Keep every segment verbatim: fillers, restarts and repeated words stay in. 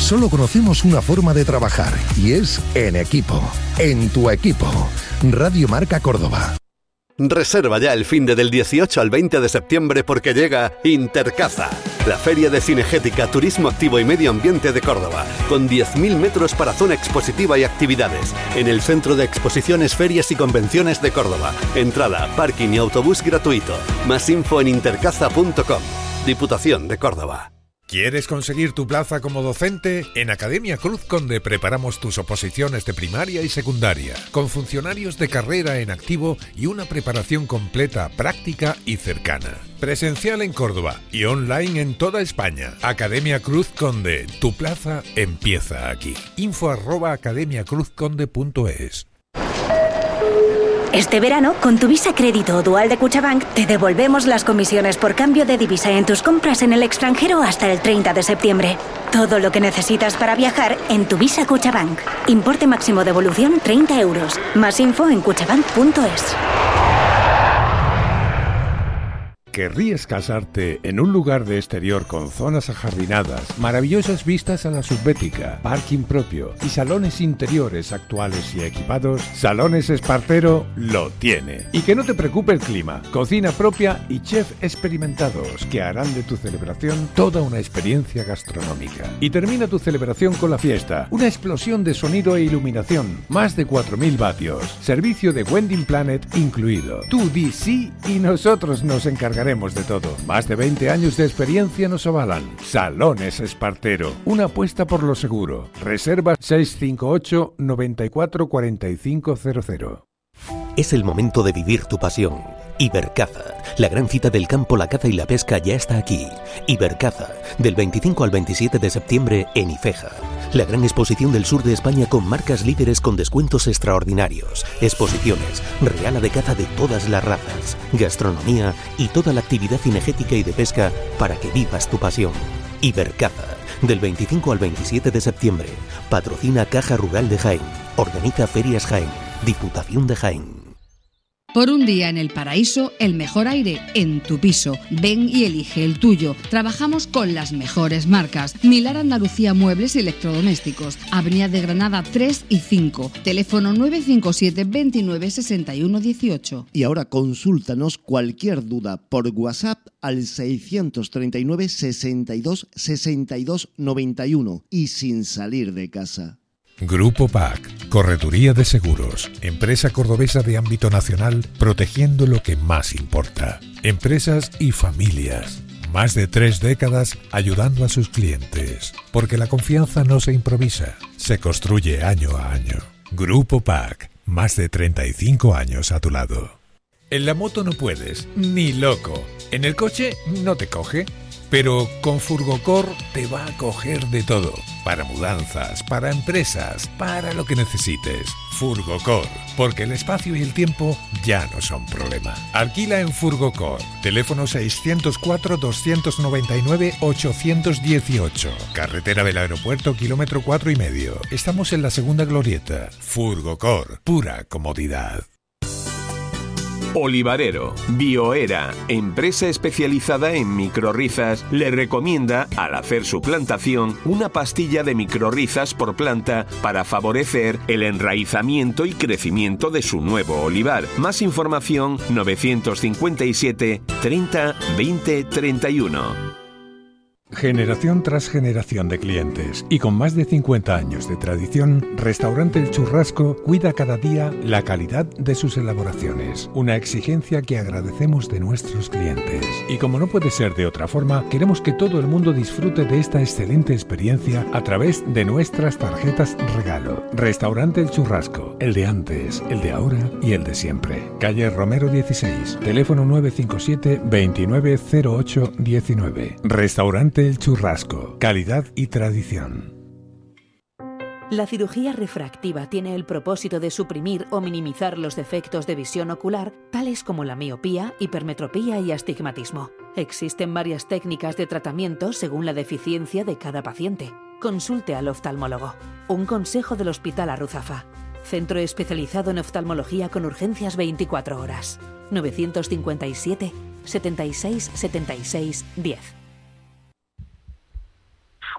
Solo conocemos una forma de trabajar y es en equipo, en tu equipo. Radio Marca Córdoba. Reserva ya el finde del dieciocho al veinte de septiembre porque llega Intercaza, la feria de cinegética, turismo activo y medio ambiente de Córdoba, con diez mil metros para zona expositiva y actividades, en el Centro de Exposiciones, Ferias y Convenciones de Córdoba. Entrada, parking y autobús gratuito. Más info en intercaza punto com. Diputación de Córdoba. ¿Quieres conseguir tu plaza como docente? En Academia Cruz Conde preparamos tus oposiciones de primaria y secundaria, con funcionarios de carrera en activo y una preparación completa, práctica y cercana. Presencial en Córdoba y online en toda España. Academia Cruz Conde, tu plaza empieza aquí. Info arroba academia cruz conde punto es. Este verano, con tu Visa Crédito o Dual de Cuchabank, te devolvemos las comisiones por cambio de divisa en tus compras en el extranjero hasta el treinta de septiembre. Todo lo que necesitas para viajar en tu Visa Cuchabank. Importe máximo de devolución treinta euros. Más info en cuchabank punto es. ¿Querrías casarte en un lugar de exterior con zonas ajardinadas, maravillosas vistas a la subbética, parking propio y salones interiores actuales y equipados? Salones Espartero lo tiene. Y que no te preocupe el clima, cocina propia y chef experimentados que harán de tu celebración toda una experiencia gastronómica. Y termina tu celebración con la fiesta, una explosión de sonido e iluminación, más de cuatro mil vatios, servicio de Wedding Planet incluido. Tú di sí y nosotros nos encargaremos de todo. Más de veinte años de experiencia nos avalan. Salones Espartero, una apuesta por lo seguro. Reserva seis cinco ocho, nueve cuatro, cuatro cinco cero cero. Es el momento de vivir tu pasión. Ibercaza, la gran cita del campo, la caza y la pesca ya está aquí. Ibercaza, del veinticinco al veintisiete de septiembre en Ifeja. La gran exposición del sur de España con marcas líderes con descuentos extraordinarios. Exposiciones, reala de caza de todas las razas, gastronomía y toda la actividad cinegética y de pesca para que vivas tu pasión. Ibercaza, del veinticinco al veintisiete de septiembre. Patrocina Caja Rural de Jaén. Organiza Ferias Jaén. Diputación de Jaén. Por un día en el paraíso, el mejor aire en tu piso. Ven y elige el tuyo. Trabajamos con las mejores marcas. Milar Andalucía Muebles y Electrodomésticos. Avenida de Granada tres y cinco. Teléfono nueve cinco siete, veintinueve, sesenta y uno dieciocho. Y ahora consúltanos cualquier duda por WhatsApp al seiscientos treinta y nueve, sesenta y dos, sesenta y dos, noventa y uno y sin salir de casa. Grupo P A C, Correduría de Seguros, empresa cordobesa de ámbito nacional, protegiendo lo que más importa. Empresas y familias. Más de tres décadas ayudando a sus clientes. Porque la confianza no se improvisa, se construye año a año. Grupo P A C, más de treinta y cinco años a tu lado. En la moto no puedes, ni loco. En el coche no te coge. Pero con Furgocor te va a coger de todo. Para mudanzas, para empresas, para lo que necesites. Furgocor, porque el espacio y el tiempo ya no son problema. Alquila en Furgocor. Teléfono seiscientos cuatro, doscientos noventa y nueve, ochocientos dieciocho. Carretera del Aeropuerto, kilómetro cuatro y medio. Estamos en la segunda glorieta. Furgocor, pura comodidad. Olivarero, Bioera, empresa especializada en microrrizas, le recomienda, al hacer su plantación, una pastilla de microrrizas por planta para favorecer el enraizamiento y crecimiento de su nuevo olivar. Más información novecientos cincuenta y siete, treinta, veinte, treinta y uno. Generación tras generación de clientes y con más de cincuenta años de tradición, Restaurante El Churrasco cuida cada día la calidad de sus elaboraciones, una exigencia que agradecemos de nuestros clientes. Y como no puede ser de otra forma, queremos que todo el mundo disfrute de esta excelente experiencia a través de nuestras tarjetas regalo. Restaurante El Churrasco, el de antes, el de ahora y el de siempre. Calle Romero dieciséis, teléfono nueve cinco siete, veintinueve cero ocho diecinueve. Restaurante El Churrasco, calidad y tradición. La cirugía refractiva tiene el propósito de suprimir o minimizar los defectos de visión ocular, tales como la miopía, hipermetropía y astigmatismo. Existen varias técnicas de tratamiento según la deficiencia de cada paciente. Consulte al oftalmólogo. Un consejo del Hospital Arruzafa. Centro especializado en oftalmología con urgencias veinticuatro horas. novecientos cincuenta y siete, setenta y seis, setenta y seis, diez.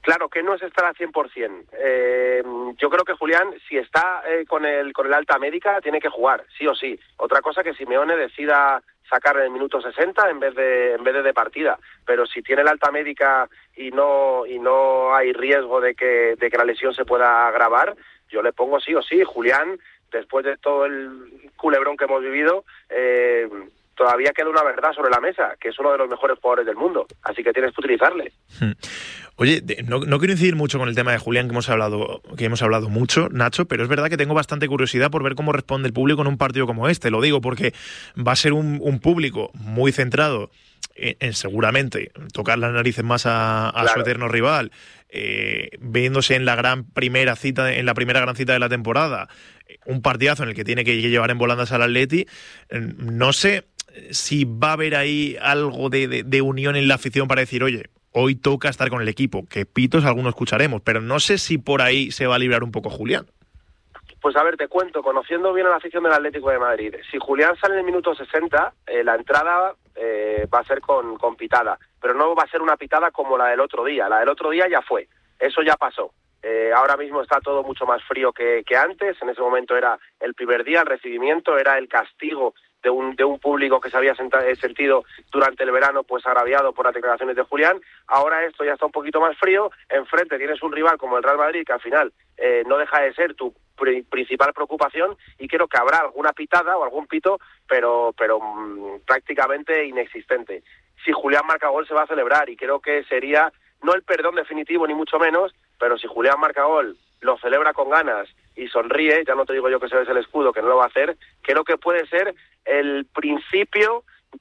Claro, que no es estar al cien por ciento. Eh, yo creo que Julián, si está eh, con el con el alta médica, tiene que jugar, sí o sí. Otra cosa que Simeone decida sacar en el minuto sesenta en vez de en vez de, de partida. Pero si tiene el alta médica y no y no hay riesgo de que de que la lesión se pueda agravar, yo le pongo sí o sí. Julián, después de todo el culebrón que hemos vivido, eh, todavía queda una verdad sobre la mesa, que es uno de los mejores jugadores del mundo, así que tienes que utilizarle. Oye, no, no quiero incidir mucho con el tema de Julián, que hemos hablado que hemos hablado mucho, Nacho, pero es verdad que tengo bastante curiosidad por ver cómo responde el público en un partido como este. Lo digo porque va a ser un, un público muy centrado en, en seguramente tocar las narices más a, a claro. su eterno rival, eh, viéndose en la gran primera cita, en la primera gran cita de la temporada, un partidazo en el que tiene que llevar en volandas al Atleti. No sé si va a haber ahí algo de, de, de unión en la afición para decir, oye, hoy toca estar con el equipo, que pitos algunos escucharemos, pero no sé si por ahí se va a librar un poco Julián. Pues a ver, te cuento, conociendo bien a la afición del Atlético de Madrid, si Julián sale en el minuto sesenta, eh, la entrada eh, va a ser con, con pitada, pero no va a ser una pitada como la del otro día. La del otro día ya fue, eso ya pasó. Eh, ahora mismo está todo mucho más frío que, que antes. En ese momento era el primer día, el recibimiento, era el castigo de un de un público que se había senta, sentido durante el verano pues agraviado por las declaraciones de Julián. Ahora esto ya está un poquito más frío. Enfrente tienes un rival como el Real Madrid, que al final eh, no deja de ser tu pr- principal preocupación, y creo que habrá alguna pitada o algún pito, pero pero mmm, prácticamente inexistente. Si Julián marca gol se va a celebrar, y creo que sería no el perdón definitivo ni mucho menos, pero si Julián marca gol, lo celebra con ganas y sonríe, ya no te digo yo que se bese el escudo, que no lo va a hacer, creo que puede ser el principio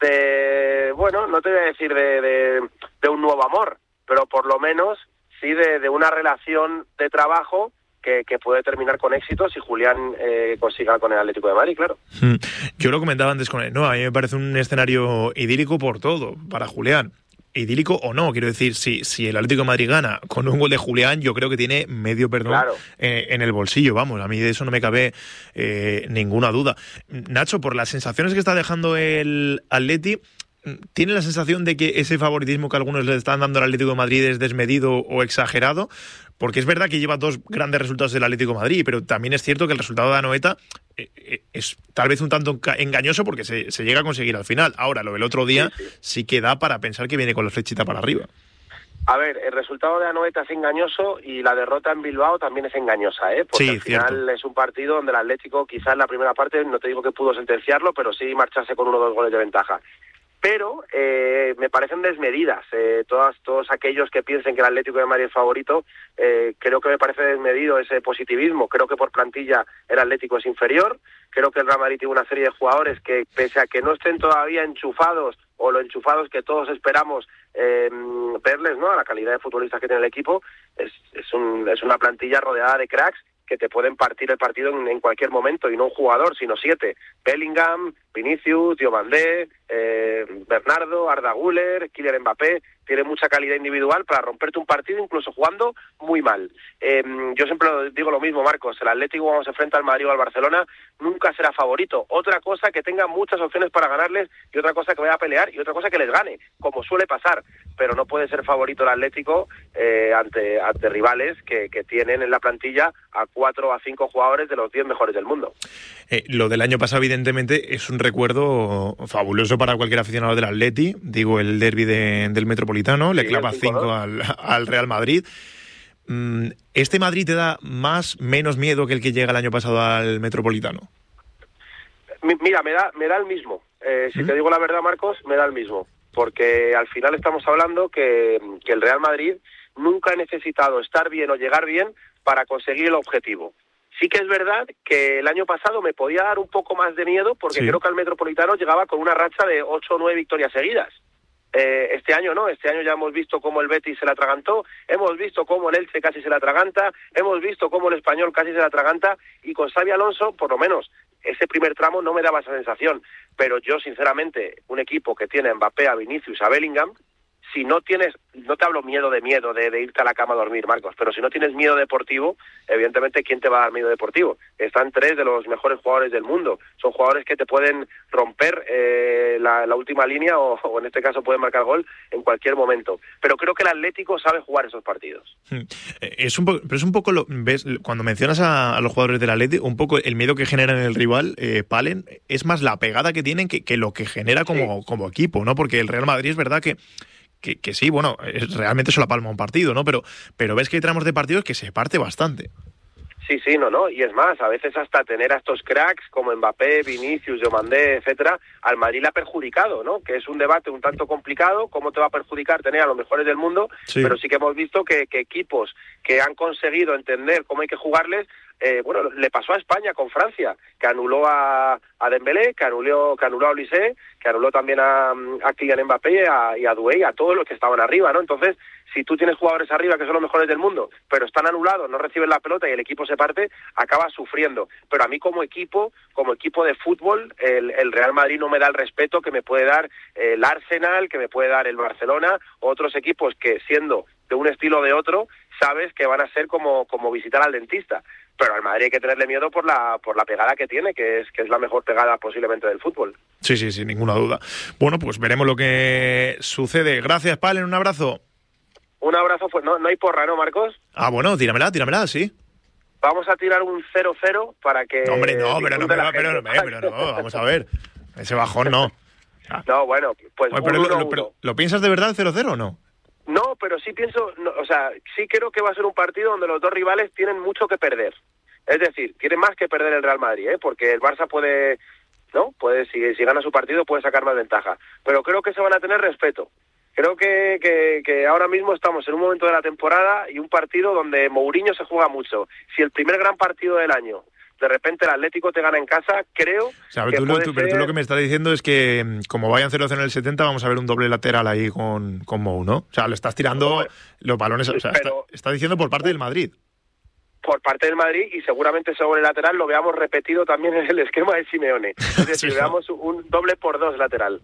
de, bueno, no te voy a decir de, de, de un nuevo amor, pero por lo menos sí de, de una relación de trabajo que, que puede terminar con éxito si Julián eh, consiga con el Atlético de Madrid, claro. Yo lo comentaba antes con él, no, a mí me parece un escenario idílico por todo, para Julián. Idílico o no, quiero decir, si, si el Atlético de Madrid gana con un gol de Julián, yo creo que tiene medio perdón claro. eh, en el bolsillo, vamos, a mí de eso no me cabe eh, ninguna duda. Nacho, por las sensaciones que está dejando el Atleti, ¿tiene la sensación de que ese favoritismo que algunos le están dando al Atlético de Madrid es desmedido o exagerado? Porque es verdad que lleva dos grandes resultados del Atlético de Madrid, pero también es cierto que el resultado de Anoeta es tal vez un tanto engañoso porque se, se llega a conseguir al final. Ahora, lo del otro día sí, sí. sí que da para pensar que viene con la flechita para arriba. A ver, el resultado de Anoeta es engañoso y la derrota en Bilbao también es engañosa, ¿eh? Porque sí, al final cierto. Es un partido donde el Atlético, quizás en la primera parte, no te digo que pudo sentenciarlo, pero sí marcharse con uno o dos goles de ventaja. Pero eh, me parecen desmedidas. Eh, todas, todos aquellos que piensen que el Atlético de Madrid es favorito, eh, creo que me parece desmedido ese positivismo. Creo que por plantilla el Atlético es inferior. Creo que el Real Madrid tiene una serie de jugadores que, pese a que no estén todavía enchufados, o lo enchufados que todos esperamos eh, verles, ¿no?, a la calidad de futbolistas que tiene el equipo, es, es, un, es una plantilla rodeada de cracks que te pueden partir el partido en, en cualquier momento, y no un jugador, sino siete. Bellingham, Vinicius, Diomandé, eh, Bernardo, Arda Güler, Kylian Mbappé. Tiene mucha calidad individual para romperte un partido incluso jugando muy mal. Eh, yo siempre digo lo mismo, Marcos, el Atlético cuando se enfrenta al Madrid o al Barcelona nunca será favorito. Otra cosa que tenga muchas opciones para ganarles, y otra cosa que vaya a pelear, y otra cosa que les gane, como suele pasar, pero no puede ser favorito el Atlético eh, ante, ante rivales que, que tienen en la plantilla a cuatro o a cinco jugadores de los diez mejores del mundo. Eh, lo del año pasado evidentemente es un recuerdo fabuloso para cualquier aficionado del Atleti, digo el derbi de, del Metropolitano, le sí, clava cinco al, al Real Madrid. ¿Este Madrid te da más, menos miedo que el que llega el año pasado al Metropolitano? Mira, me da, me da el mismo. Eh, si ¿Mm? te digo la verdad, Marcos, me da el mismo. Porque al final estamos hablando que, que el Real Madrid nunca ha necesitado estar bien o llegar bien para conseguir el objetivo. Sí que es verdad que el año pasado me podía dar un poco más de miedo porque sí. creo que el Metropolitano llegaba con una racha de ocho o nueve victorias seguidas. Eh, este año no, este año ya hemos visto cómo el Betis se la atragantó, hemos visto cómo el Elche casi se la atraganta, hemos visto cómo el Español casi se la atraganta, y con Xabi Alonso, por lo menos, ese primer tramo no me daba esa sensación. Pero yo, sinceramente, un equipo que tiene a Mbappé, a Vinicius, a Bellingham, si no tienes, no te hablo miedo de miedo, de, de irte a la cama a dormir, Marcos, pero si no tienes miedo deportivo, evidentemente, ¿quién te va a dar miedo deportivo? Están tres de los mejores jugadores del mundo, son jugadores que te pueden romper eh, la, la última línea o, o en este caso pueden marcar gol en cualquier momento, pero creo que el Atlético sabe jugar esos partidos. Es un poco, pero es un poco, lo, ves, cuando mencionas a, a los jugadores del Atlético, un poco el miedo que generan en el rival, eh, Palen, es más la pegada que tienen que, que lo que genera como, sí. como equipo, ¿no? Porque el Real Madrid es verdad que Que, que sí, bueno, es, realmente se la palma un partido, ¿no? Pero, pero ves que hay tramos de partidos que se parte bastante. Sí, sí, no, no, y es más, a veces hasta tener a estos cracks como Mbappé, Vinicius, Diomandé, etcétera, al Madrid le ha perjudicado, ¿no? Que es un debate un tanto complicado, cómo te va a perjudicar tener a los mejores del mundo, sí. Pero sí que hemos visto que, que equipos que han conseguido entender cómo hay que jugarles, eh, bueno, le pasó a España con Francia, que anuló a, a Dembélé, que anuló, que anuló a Olise, que anuló también a, a Kylian Mbappé y a, y a Doué, a todos los que estaban arriba, ¿no? Entonces, si tú tienes jugadores arriba que son los mejores del mundo, pero están anulados, no reciben la pelota y el equipo se parte, acaba sufriendo. Pero a mí como equipo, como equipo de fútbol, el, el Real Madrid no me da el respeto que me puede dar el Arsenal, que me puede dar el Barcelona, otros equipos que siendo de un estilo o de otro, sabes que van a ser como, como visitar al dentista. Pero al Madrid hay que tenerle miedo por la por la pegada que tiene, que es que es la mejor pegada posiblemente del fútbol. Sí, sí, sin ninguna duda. Bueno, pues veremos lo que sucede. Gracias, Palen, un abrazo. Un abrazo, pues no, no hay porra, ¿no, Marcos? Ah, bueno, tíramela, tíramela, sí. Vamos a tirar un cero cero para que... No, hombre, no, pero no, pero, pero, pero, pero no, vamos a ver. Ese bajón no. Ah. No, bueno, pues Oye, pero, uno, lo, uno. Pero, ¿lo piensas de verdad el cero cero o no? No, pero sí pienso, no, o sea, sí creo que va a ser un partido donde los dos rivales tienen mucho que perder. Es decir, tiene más que perder el Real Madrid, ¿eh? Porque el Barça puede, ¿no? Puede, si, si gana su partido puede sacar más ventaja. Pero creo que se van a tener respeto. Creo que, que, que ahora mismo estamos en un momento de la temporada y un partido donde Mourinho se juega mucho. Si el primer gran partido del año, de repente el Atlético te gana en casa, creo... O sea, que tú, lo, tú, ser... pero tú lo que me estás diciendo es que como vayan cero cero en el setenta vamos a ver un doble lateral ahí con, con Mou, ¿no? O sea, le estás tirando no, los balones... O sea, pero... está, está diciendo por parte del Madrid. Por parte del Madrid y seguramente sobre el lateral lo veamos repetido también en el esquema de Simeone. Es decir, sí, veamos un doble por dos lateral.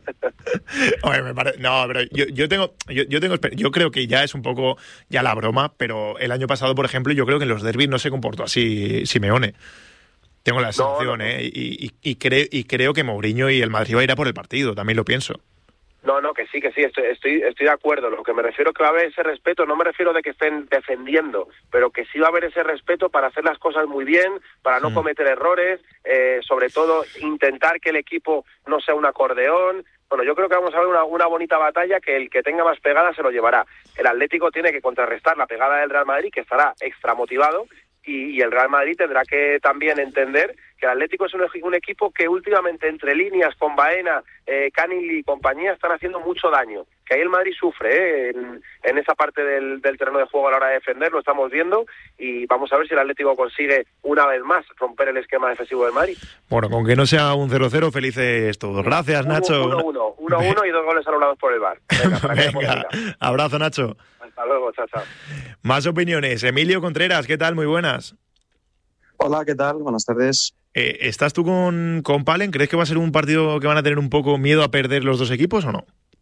Oye, me parece, no, pero yo, yo tengo, yo, yo tengo, yo creo que ya es un poco ya la broma, pero el año pasado, por ejemplo, yo creo que en los derbis no se comportó así Simeone. Tengo la sensación, no, no, no. ¿eh? Y, y, y, cre, y creo que Mourinho y el Madrid va a ir a por el partido, también lo pienso. No, no, que sí, que sí, estoy, estoy, estoy de acuerdo. Lo que me refiero es que va a haber ese respeto, no me refiero de que estén defendiendo, pero que sí va a haber ese respeto para hacer las cosas muy bien, para no mm. cometer errores, eh, sobre todo intentar que el equipo no sea un acordeón. Bueno, yo creo que vamos a ver una, una bonita batalla que el que tenga más pegada se lo llevará. El Atlético tiene que contrarrestar la pegada del Real Madrid, que estará extra motivado, y, y el Real Madrid tendrá que también entender que el Atlético es un, un equipo que últimamente entre líneas con Baena, eh, Canil y compañía están haciendo mucho daño. Que ahí el Madrid sufre ¿eh? en, en esa parte del, del terreno de juego a la hora de defender, lo estamos viendo y vamos a ver si el Atlético consigue una vez más romper el esquema defensivo del Madrid. Bueno, con que no sea un cero cero, felices todos. Gracias, Nacho. uno uno, uno uno y dos goles anulados por el V A R. Venga, para Venga. Abrazo, Nacho. Hasta luego, chao, chao. Más opiniones. Emilio Contreras, ¿qué tal? Muy buenas. Hola, ¿qué tal? Buenas tardes. Eh, ¿Estás tú con, con Palen? ¿Crees que va a ser un partido que van a tener un poco miedo a perder los dos equipos o no?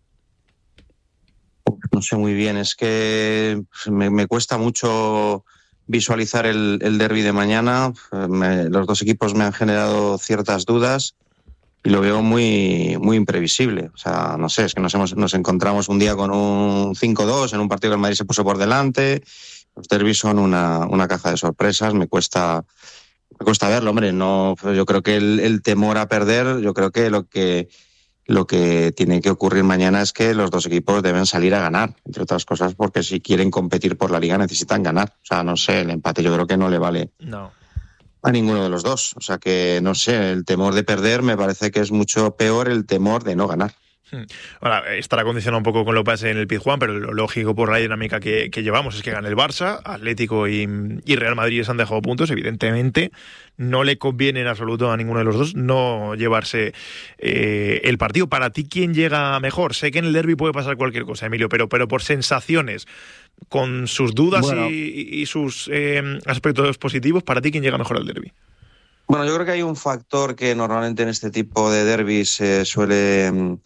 No sé muy bien, es que me, me cuesta mucho visualizar el, el derbi de mañana. Me, los dos equipos me han generado ciertas dudas y lo veo muy, muy imprevisible. O sea, no sé, es que nos, hemos, nos encontramos un día con un cinco dos en un partido que el Madrid se puso por delante. Los derbis son una, una caja de sorpresas, me cuesta... Me cuesta verlo, hombre. No, yo creo que el, el temor a perder, yo creo que lo que lo que tiene que ocurrir mañana es que los dos equipos deben salir a ganar, entre otras cosas, porque si quieren competir por la liga necesitan ganar. O sea, no sé, el empate yo creo que no le vale no. a ninguno de los dos. O sea que, no sé, el temor de perder me parece que es mucho peor el temor de no ganar. Ahora, estará condicionado un poco con lo que pase en el Pizjuán, pero lo lógico por la dinámica que, que llevamos es que gane el Barça, Atlético y, y Real Madrid se han dejado puntos. Evidentemente no le conviene en absoluto a ninguno de los dos no llevarse eh, el partido. Para ti, ¿quién llega mejor? Sé que en el derbi puede pasar cualquier cosa, Emilio, pero, pero por sensaciones, con sus dudas bueno. y, y sus eh, aspectos positivos, ¿para ti quién llega mejor al derbi? Bueno, yo creo que hay un factor que normalmente en este tipo de derbis se suele...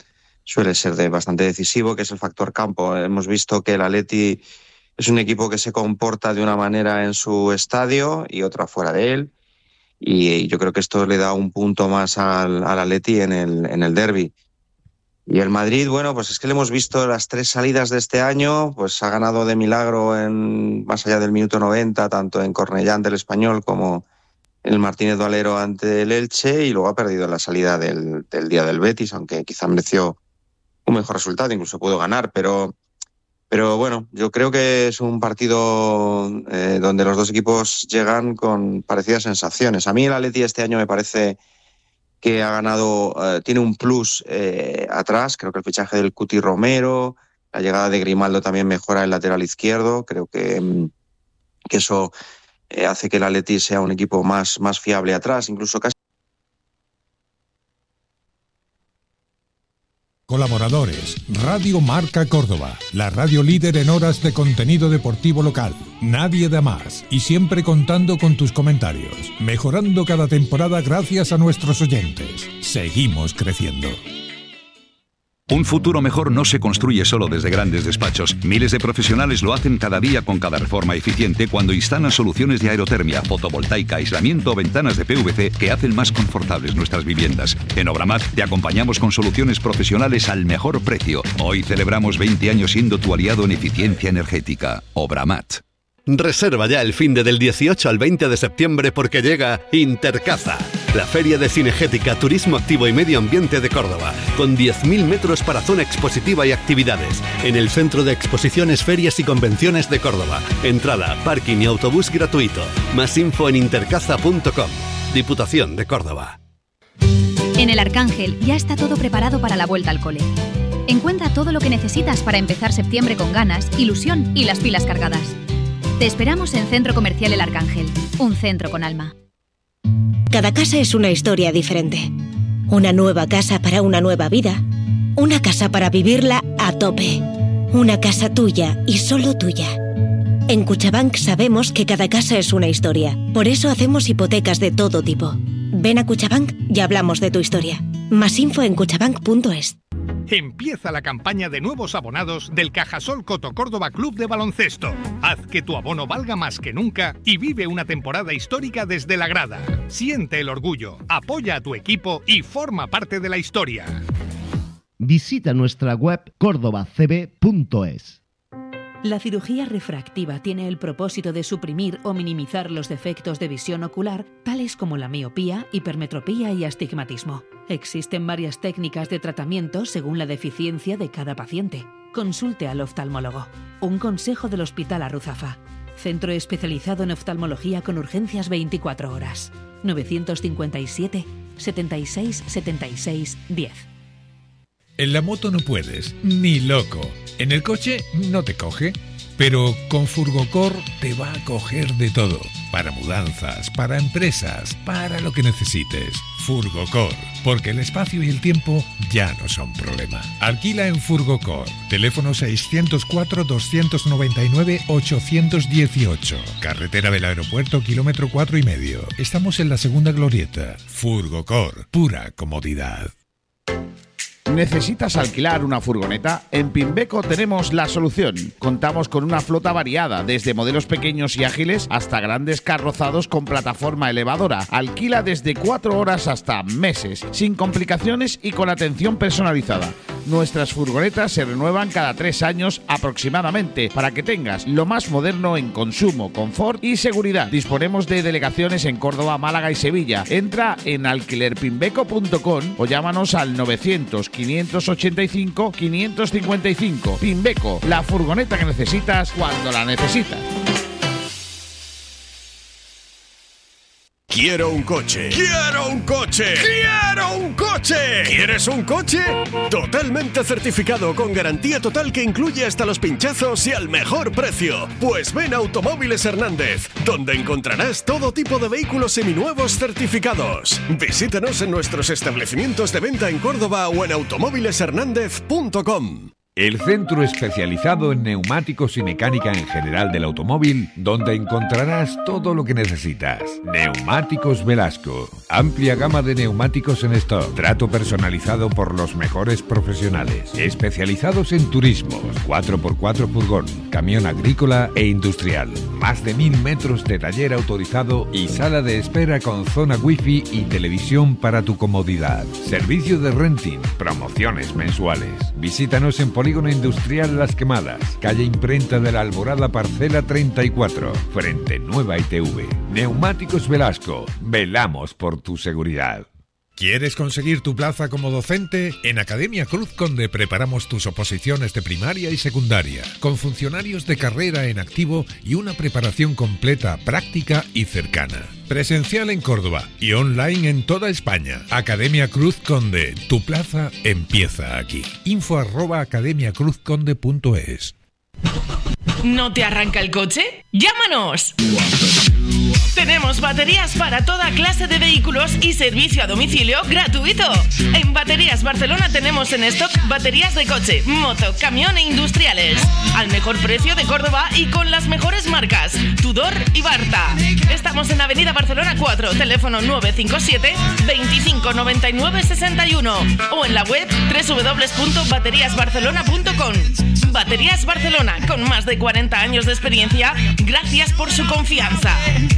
suele ser de bastante decisivo, que es el factor campo. Hemos visto que el Atleti es un equipo que se comporta de una manera en su estadio y otra fuera de él, y yo creo que esto le da un punto más al, al Atleti en el, en el derbi. Y el Madrid, bueno, pues es que le hemos visto las tres salidas de este año, pues ha ganado de milagro en más allá del minuto noventa, tanto en Cornellán del Español como en el Martínez Valero ante el Elche, y luego ha perdido en la salida del, del día del Betis, aunque quizá mereció un mejor resultado, incluso pudo ganar, pero, pero bueno, yo creo que es un partido eh, donde los dos equipos llegan con parecidas sensaciones. A mí el Atleti este año me parece que ha ganado, eh, tiene un plus eh, atrás. Creo que el fichaje del Cuti Romero, la llegada de Grimaldo también mejora el lateral izquierdo. Creo que, que eso eh, hace que el Atleti sea un equipo más, más fiable atrás, incluso casi. Colaboradores: Radio Marca Córdoba, la radio líder en horas de contenido deportivo local. Nadie da más, y siempre contando con tus comentarios, mejorando cada temporada gracias a nuestros oyentes. Seguimos creciendo. Un futuro mejor no se construye solo desde grandes despachos. Miles de profesionales lo hacen cada día con cada reforma eficiente cuando instalan soluciones de aerotermia, fotovoltaica, aislamiento o ventanas de P V C que hacen más confortables nuestras viviendas. En Obramat te acompañamos con soluciones profesionales al mejor precio. Hoy celebramos veinte años siendo tu aliado en eficiencia energética. Obramat. Reserva ya el finde del dieciocho al veinte de septiembre porque llega Intercaza, la feria de cinegética, turismo activo y medio ambiente de Córdoba, con diez mil metros para zona expositiva y actividades, en el Centro de Exposiciones, Ferias y Convenciones de Córdoba. Entrada, parking y autobús gratuito. Más info en intercaza punto com. Diputación de Córdoba. En el Arcángel ya está todo preparado para la vuelta al cole. Encuentra todo lo que necesitas para empezar septiembre con ganas, ilusión y las pilas cargadas. Te esperamos en Centro Comercial El Arcángel, un centro con alma. Cada casa es una historia diferente. Una nueva casa para una nueva vida. Una casa para vivirla a tope. Una casa tuya y solo tuya. En Cuchabank sabemos que cada casa es una historia. Por eso hacemos hipotecas de todo tipo. Ven a Cuchabank y hablamos de tu historia. Más info en cuchabank punto es. Empieza la campaña de nuevos abonados del Cajasol Coto Córdoba Club de Baloncesto. Haz que tu abono valga más que nunca y vive una temporada histórica desde la grada. Siente el orgullo, apoya a tu equipo y forma parte de la historia. Visita nuestra web córdoba c b punto es. La cirugía refractiva tiene el propósito de suprimir o minimizar los defectos de visión ocular, tales como la miopía, hipermetropía y astigmatismo. Existen varias técnicas de tratamiento según la deficiencia de cada paciente. Consulte al oftalmólogo. Un consejo del Hospital Arruzafa. Centro especializado en oftalmología con urgencias veinticuatro horas. novecientos cincuenta y siete, setenta y seis, setenta y seis, diez. En la moto no puedes, ni loco. En el coche no te coge, pero con Furgocor te va a coger de todo. Para mudanzas, para empresas, para lo que necesites. Furgocor, porque el espacio y el tiempo ya no son problema. Alquila en Furgocor. Teléfono seiscientos cuatro, doscientos noventa y nueve, ochocientos dieciocho. Carretera del Aeropuerto, kilómetro cuatro y medio. Estamos en la segunda glorieta. Furgocor, pura comodidad. ¿Necesitas alquilar una furgoneta? En Pimbeco tenemos la solución. Contamos con una flota variada, desde modelos pequeños y ágiles hasta grandes carrozados con plataforma elevadora. Alquila desde cuatro horas hasta meses, sin complicaciones y con atención personalizada. Nuestras furgonetas se renuevan cada tres años aproximadamente, para que tengas lo más moderno en consumo, confort y seguridad. Disponemos de delegaciones en Córdoba, Málaga y Sevilla. Entra en alquiler pimbeco punto com o llámanos al novecientos, quinientos ochenta y cinco, quinientos cincuenta y cinco. Pimbeco, la furgoneta que necesitas cuando la necesitas. Quiero un coche. ¡Quiero un coche! ¡Quiero un coche! ¿Quieres un coche? Totalmente certificado, con garantía total que incluye hasta los pinchazos y al mejor precio. Pues ven a Automóviles Hernández, donde encontrarás todo tipo de vehículos seminuevos certificados. Visítanos en nuestros establecimientos de venta en Córdoba o en automóviles hernández punto com. el centro especializado en neumáticos y mecánica en general del automóvil, donde encontrarás todo lo que necesitas. Neumáticos Velasco. Amplia gama de neumáticos en stock. Trato personalizado por los mejores profesionales. Especializados en turismos, cuatro por cuatro furgón, camión agrícola e industrial. Más de mil metros de taller autorizado y sala de espera con zona wifi y televisión para tu comodidad. Servicio de renting, promociones mensuales. Visítanos en Polígono Industrial Las Quemadas, calle Imprenta de la Alborada, parcela treinta y cuatro, frente Nueva I T V. Neumáticos Velasco, velamos por tu seguridad. ¿Quieres conseguir tu plaza como docente? En Academia Cruz Conde preparamos tus oposiciones de primaria y secundaria, con funcionarios de carrera en activo y una preparación completa, práctica y cercana. Presencial en Córdoba y online en toda España. Academia Cruz Conde, tu plaza empieza aquí. Info arroba academia cruz conde punto es. ¿No te arranca el coche? ¡Llámanos! Tenemos baterías para toda clase de vehículos y servicio a domicilio gratuito. En Baterías Barcelona tenemos en stock baterías de coche, moto, camión e industriales. Al mejor precio de Córdoba y con las mejores marcas, Tudor y Barta. Estamos en Avenida Barcelona cuatro, teléfono nueve cinco siete, veinticinco noventa y nueve sesenta y uno o en la web doble u doble u doble u punto baterías barcelona punto com. Baterías Barcelona, con más de cuarenta años de experiencia, gracias por su confianza.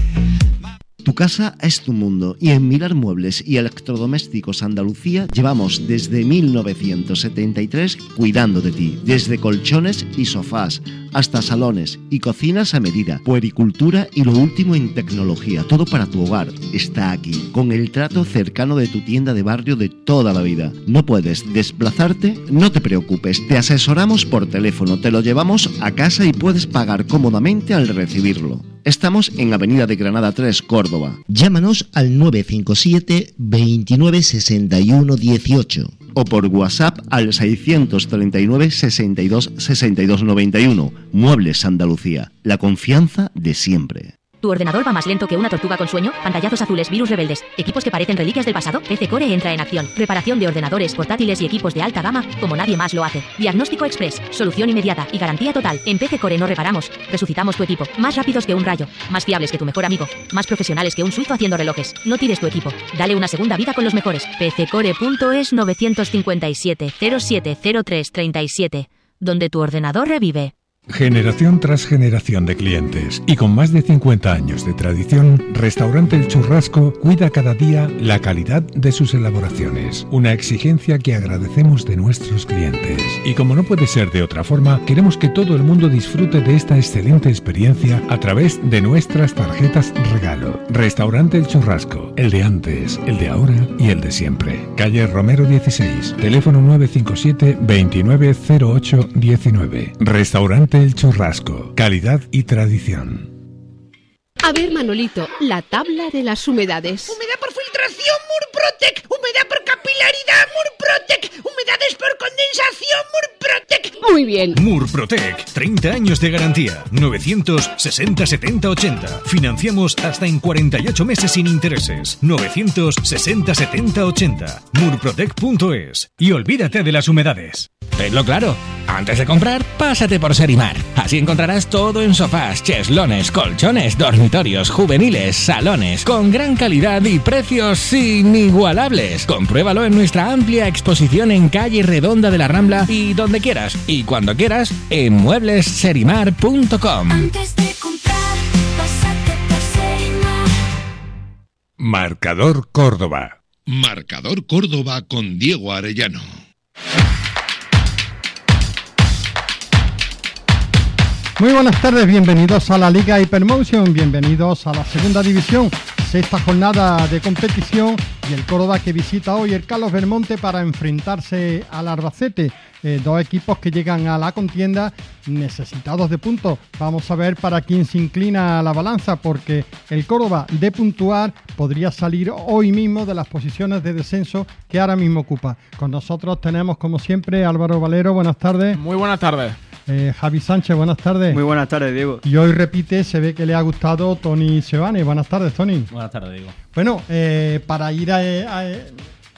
Tu casa es tu mundo y en Mirar Muebles y Electrodomésticos Andalucía llevamos desde mil novecientos setenta y tres cuidando de ti, desde colchones y sofás hasta salones y cocinas a medida, puericultura y lo último en tecnología, todo para tu hogar está aquí, con el trato cercano de tu tienda de barrio de toda la vida. ¿No puedes desplazarte? No te preocupes, te asesoramos por teléfono, te lo llevamos a casa y puedes pagar cómodamente al recibirlo. Estamos en Avenida de Granada tres, Córdoba. Llámanos al nueve cinco siete, veintinueve sesenta y uno dieciocho o por WhatsApp al seiscientos treinta y nueve, sesenta y dos, sesenta y dos noventa y uno. Muebles Andalucía, la confianza de siempre. ¿Tu ordenador va más lento que una tortuga con sueño? Pantallazos azules, virus rebeldes, equipos que parecen reliquias del pasado. P C Core entra en acción. Reparación de ordenadores, portátiles y equipos de alta gama como nadie más lo hace. Diagnóstico express, solución inmediata y garantía total. En P C Core no reparamos, resucitamos tu equipo. Más rápidos que un rayo, más fiables que tu mejor amigo, más profesionales que un suizo haciendo relojes. No tires tu equipo, dale una segunda vida con los mejores. P C core punto es nueve cinco siete, cero siete cero tres tres siete, donde tu ordenador revive. Generación tras generación de clientes y con más de cincuenta años de tradición, Restaurante El Churrasco cuida cada día la calidad de sus elaboraciones, una exigencia que agradecemos de nuestros clientes. Y como no puede ser de otra forma, queremos que todo el mundo disfrute de esta excelente experiencia a través de nuestras tarjetas regalo. Restaurante El Churrasco, el de antes, el de ahora y el de siempre. Calle Romero dieciséis, teléfono nueve cinco siete, veintinueve cero ocho diecinueve. Restaurante El Churrasco, calidad y tradición. A ver, Manolito, la tabla de las humedades. Humedad por filtración, Murprotec. Humedad por capilaridad, Murprotec. Humedades por condensación, Murprotec. Muy bien. Murprotec, treinta años de garantía. novecientos sesenta setenta ochenta. Financiamos hasta en cuarenta y ocho meses sin intereses. novecientos sesenta setenta ochenta. Murprotec punto es. Y olvídate de las humedades. Tenlo claro. Antes de comprar, pásate por Serimar. Así encontrarás todo en sofás, cheslones, colchones, dormitorios, juveniles, salones, con gran calidad y precios inigualables. Compruébalo en nuestra amplia exposición en calle Redonda de la Rambla y donde quieras y cuando quieras en muebles serimar punto com. Antes de comprar, pásate por Serimar. Marcador Córdoba. Marcador Córdoba con Diego Arellano. Muy buenas tardes, bienvenidos a la Liga Hypermotion, bienvenidos a la segunda división, sexta jornada de competición y el Córdoba que visita hoy el Carlos Belmonte para enfrentarse al Albacete, eh, dos equipos que llegan a la contienda necesitados de puntos. Vamos a ver para quién se inclina la balanza, porque el Córdoba de puntuar podría salir hoy mismo de las posiciones de descenso que ahora mismo ocupa. Con nosotros tenemos como siempre Álvaro Valero, buenas tardes. Muy buenas tardes. Eh, Javi Sánchez, buenas tardes. Muy buenas tardes, Diego. Y hoy repite, se ve que le ha gustado Tony Sebane. Buenas tardes, Tony. Buenas tardes, Diego. Bueno, eh, para ir a, a,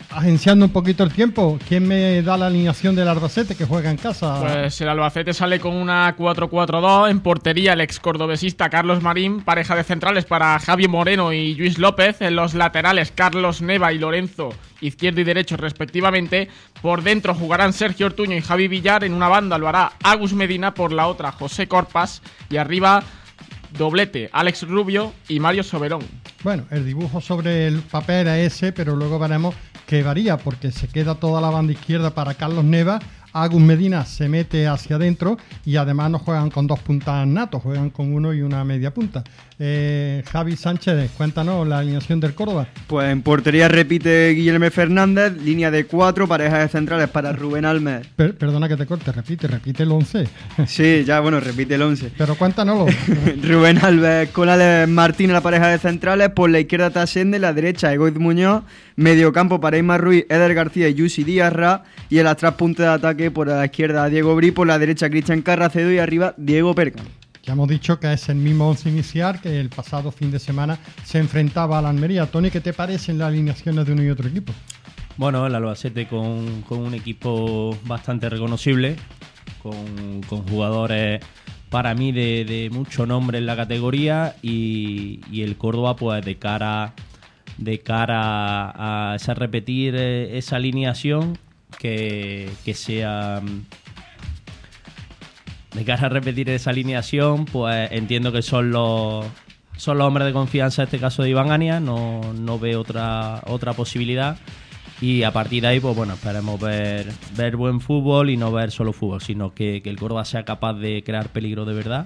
agenciando un poquito el tiempo, ¿quién me da la alineación del Albacete que juega en casa? Pues el Albacete sale con una cuatro cuatro dos, en portería el ex cordobesista Carlos Marín, pareja de centrales para Javi Moreno y Luis López, en los laterales Carlos Neva y Lorenzo, izquierdo y derecho respectivamente, por dentro jugarán Sergio Ortuño y Javi Villar, en una banda lo hará Agus Medina, por la otra José Corpas, y arriba doblete Alex Rubio y Mario Soberón. Bueno, el dibujo sobre el papel es ese, pero luego veremos que varía, porque se queda toda la banda izquierda para Carlos Neva, Agus Medina se mete hacia adentro y además no juegan con dos puntas natos, juegan con uno y una media punta. Eh, Javi Sánchez, cuéntanos la alineación del Córdoba. Pues en portería repite Guillermo Fernández, línea de cuatro, parejas de centrales para Rubén Alves. Per- perdona que te corte, repite, repite el once. Sí, ya bueno, repite el once. Pero cuéntanoslo. Rubén Alves con Alex Martín en la pareja de centrales, por la izquierda Tasende, la derecha Egoiz Muñoz, mediocampo para Isma Ruiz, Eder García y Yusi Diarra, y en las tres puntas de ataque por la izquierda Diego Bri, por la derecha Cristian Carracedo y arriba Diego Percan. Ya hemos dicho que es el mismo once inicial que el pasado fin de semana se enfrentaba a la Almería. Tony, ¿qué te parecen las alineaciones de uno y otro equipo? Bueno, el Albacete con, con un equipo bastante reconocible, con, con jugadores para mí de, de mucho nombre en la categoría, y, y el Córdoba pues de cara, de cara a, a esa, repetir esa alineación que, que sea... De cara a repetir esa alineación, pues entiendo que son los son los hombres de confianza, en este caso de Iván Ania, no, no veo otra otra posibilidad, y a partir de ahí, pues bueno, esperemos ver, ver buen fútbol y no ver solo fútbol, sino que, que el Córdoba sea capaz de crear peligro de verdad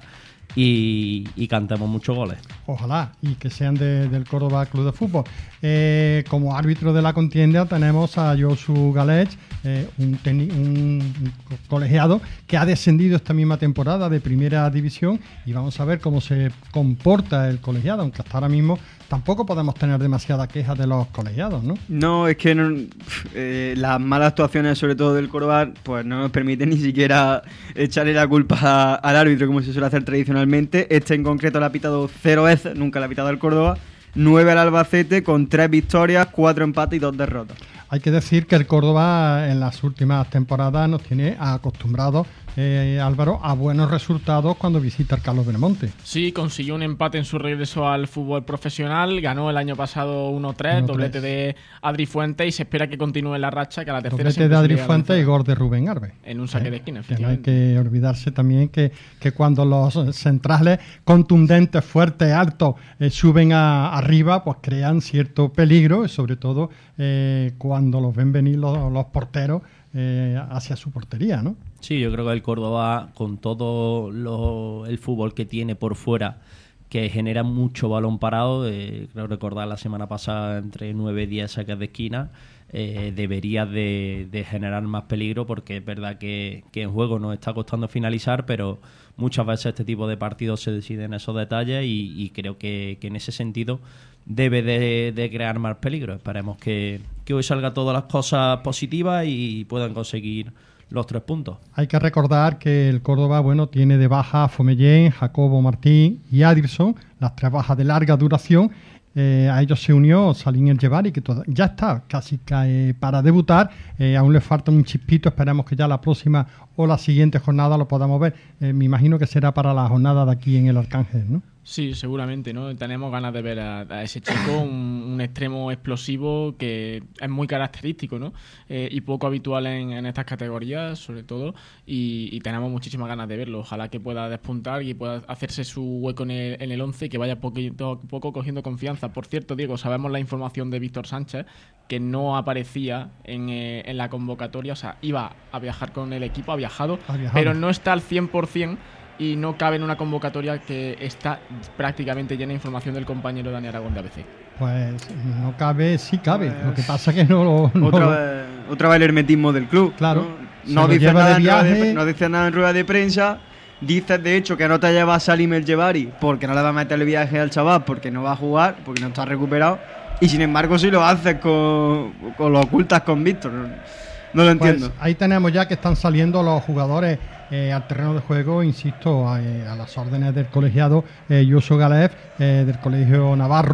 y, y cantemos muchos goles. Ojalá, y que sean de, del Córdoba Club de Fútbol. Eh, como árbitro de la contienda tenemos a Josu Galech, eh, un, teni- un colegiado que ha descendido esta misma temporada de primera división, y vamos a ver cómo se comporta el colegiado, aunque hasta ahora mismo tampoco podemos tener demasiada queja de los colegiados, ¿no? No, es que no, eh, las malas actuaciones, sobre todo del Córdoba, pues no nos permiten ni siquiera echarle la culpa a, al árbitro, como se suele hacer tradicionalmente. Este en concreto le ha pitado cero veces, nunca le ha pitado al Córdoba, nueve al Albacete, con tres victorias, cuatro empates y dos derrotas. Hay que decir que el Córdoba en las últimas temporadas nos tiene acostumbrados, eh, Álvaro, a buenos resultados cuando visita el Carlos Belmonte. Sí, consiguió un empate en su regreso al fútbol profesional, ganó el año pasado uno tres, doblete de Adri Fuentes, y se espera que continúe la racha, que a la tercera doblete de Adri Fuentes y gol de Rubén Alves. En un saque eh, de esquina, que no hay que olvidarse también que, que cuando los centrales contundentes, fuertes, altos, eh, suben a, arriba, pues crean cierto peligro, y sobre todo eh, cuando los ven venir los, los porteros eh, hacia su portería, ¿no? Sí, yo creo que el Córdoba, con todo lo, el fútbol que tiene por fuera, que genera mucho balón parado, eh, creo recordar la semana pasada entre nueve y diez saques de esquina, eh, debería de, de generar más peligro, porque es verdad que, que en juego nos está costando finalizar, pero muchas veces este tipo de partidos se deciden en esos detalles, y, y creo que, que en ese sentido debe de, de crear más peligro. Esperemos que, que hoy salga todas las cosas positivas y puedan conseguir los tres puntos. Hay que recordar que el Córdoba, bueno, tiene de baja a Fomellén, Jacobo Martín y Adirson, las tres bajas de larga duración. Eh, a ellos se unió Salim El Jebari, que toda, ya está casi cae para debutar. Eh, aún le falta un chispito, esperamos que ya la próxima o la siguiente jornada lo podamos ver. Eh, me imagino que será para la jornada de aquí en el Arcángel, ¿no? Sí, seguramente, ¿no? Tenemos ganas de ver a, a ese chico, un, un extremo explosivo que es muy característico, ¿no? Eh, y poco habitual en, en estas categorías, sobre todo, y, y tenemos muchísimas ganas de verlo. Ojalá que pueda despuntar y pueda hacerse su hueco en el, en el once y que vaya poquito a poco cogiendo confianza. Por cierto, Diego, sabemos la información de Víctor Sánchez, que no aparecía en, eh, en la convocatoria, o sea, iba a viajar con el equipo, ha viajado, ha viajado. pero no está al cien por ciento, y no cabe en una convocatoria que está prácticamente llena de información del compañero Dani Aragón de A B C. Pues no cabe, sí cabe. Pues, lo que pasa que no lo... No otra, lo... Vez, otra vez el hermetismo del club. Claro. No, no, dice nada de de, no dice nada en rueda de prensa. Dices, de hecho, que no te lleva a Salim El Jebari porque no le va a meter el viaje al chaval, porque no va a jugar, porque no está recuperado. Y sin embargo sí lo haces con, con lo ocultas con Víctor. No, no lo entiendo. Pues ahí tenemos ya que están saliendo los jugadores eh, al terreno de juego, insisto, a, a las órdenes del colegiado eh, Josu Galech, eh, del Colegio Navarro,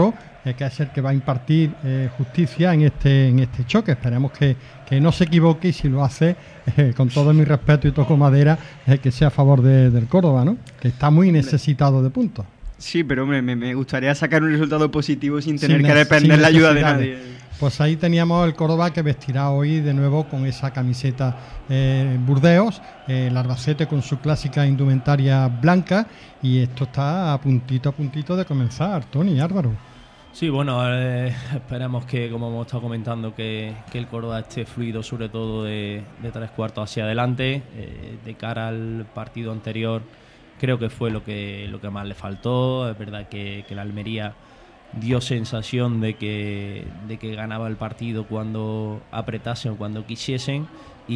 eh, que es el que va a impartir eh, justicia en este en este choque. Esperemos que, que no se equivoque, y si lo hace, eh, con todo mi respeto y toco madera, eh, que sea a favor de, del Córdoba, ¿no? Que está muy necesitado de puntos. Sí, pero hombre, me, me gustaría sacar un resultado positivo sin tener Sin que ne- depender sin la ayuda de necesidades. nadie. Pues ahí teníamos el Córdoba, que vestirá hoy de nuevo con esa camiseta eh, Burdeos, eh, el Albacete con su clásica indumentaria blanca, y esto está a puntito a puntito de comenzar, Tony, Álvaro. Sí, bueno, eh, esperemos que, como hemos estado comentando, que, que el Córdoba esté fluido, sobre todo de, de tres cuartos hacia adelante. Eh, de cara al partido anterior, creo que fue lo que, lo que más le faltó. Es verdad que, que la Almería dio sensación de que, de que ganaba el partido cuando apretasen o cuando quisiesen,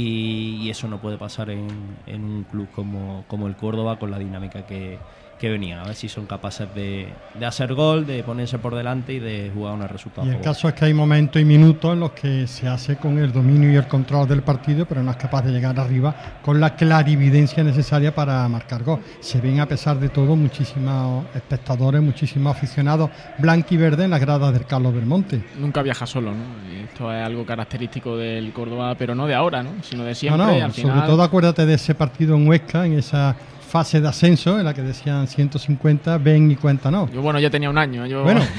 y, y eso no puede pasar en, en un club como, como el Córdoba, con la dinámica que, que venía. A ver si son capaces de, de hacer gol, de ponerse por delante y de jugar un resultado. Y el caso es que hay momentos y minutos en los que se hace con el dominio y el control del partido, pero no es capaz de llegar arriba con la clarividencia necesaria para marcar gol. Se ven, a pesar de todo, muchísimos espectadores, muchísimos aficionados blanquiverde en las gradas del Carlos Belmonte. Nunca viaja solo, ¿no? Y esto es algo característico del Córdoba, pero no de ahora, ¿no? Sino de siempre. No, no, al sobre final... todo acuérdate de ese partido en Huesca, en esa fase de ascenso en la que decían ciento cincuenta, ven y cuéntanos. Yo, bueno, ya tenía un año. Yo... Bueno,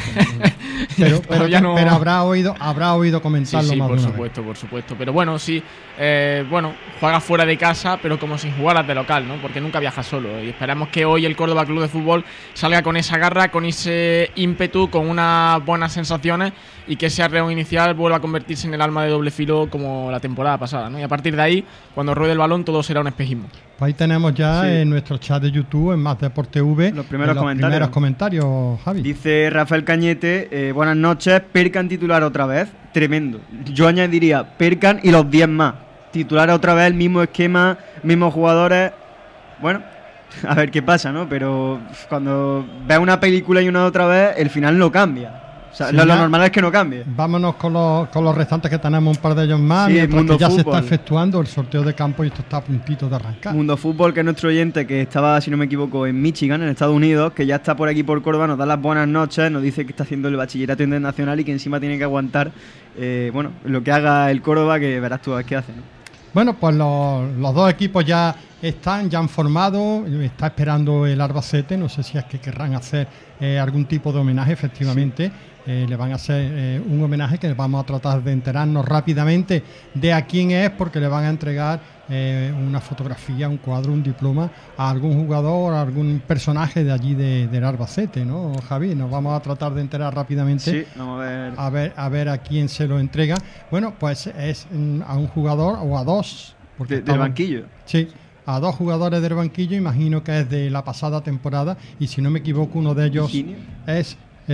pero, pero, ya no... pero habrá oído habrá oído comentarlo sí, sí, más por de una supuesto, por supuesto. Pero bueno, sí, eh, bueno, juegas fuera de casa, pero como si jugaras de local, ¿no? Porque nunca viajas solo. Y esperamos que hoy el Córdoba Club de Fútbol salga con esa garra, con ese ímpetu, con unas buenas sensaciones, y que ese arreo inicial vuelva a convertirse en el arma de doble filo como la temporada pasada, ¿no? Y a partir de ahí, cuando ruede el balón, todo será un espejismo. Pues ahí tenemos ya Sí. en nuestro chat de YouTube, en Más Deporte V, Los primeros los comentarios. primeros comentarios, Javi. Dice Rafael Cañete, eh, buenas noches, Perkan titular otra vez, tremendo. Yo añadiría Perkan y los diez más. Titular otra vez, el mismo esquema, mismos jugadores. Bueno, a ver qué pasa, ¿no? Pero cuando ves una película y una otra vez, el final no cambia. O sea, Sí, lo, lo ya. normal es que no cambie. Vámonos con los, con los restantes, que tenemos un par de ellos más, Sí, mientras Mundo que ya se Fútbol. está efectuando el sorteo de campo y esto está a puntito de arrancar. Mundo Fútbol, que es nuestro oyente, que estaba, si no me equivoco, en Michigan, en Estados Unidos, que ya está por aquí por Córdoba, nos da las buenas noches, nos dice que está haciendo el bachillerato internacional y que encima tiene que aguantar, eh, bueno, lo que haga el Córdoba, que verás tú a ver qué hace, ¿no? Bueno, pues los, los dos equipos ya están, ya han formado, está esperando el Albacete, no sé si es que querrán hacer eh, algún tipo de homenaje, efectivamente. Eh, le van a hacer eh, un homenaje que vamos a tratar de enterarnos rápidamente de a quién es, porque le van a entregar eh, una fotografía, un cuadro, un diploma a algún jugador, a algún personaje de allí de, del Albacete, ¿no, Javi? Nos vamos a tratar de enterar rápidamente. Sí, vamos a ver. A ver, a ver a quién se lo entrega. Bueno, pues es mm, a un jugador o a dos. Porque De- del estamos- banquillo. Sí, a dos jugadores del banquillo, imagino que es de la pasada temporada, y si no me equivoco, uno de ellos ¿Higinio? es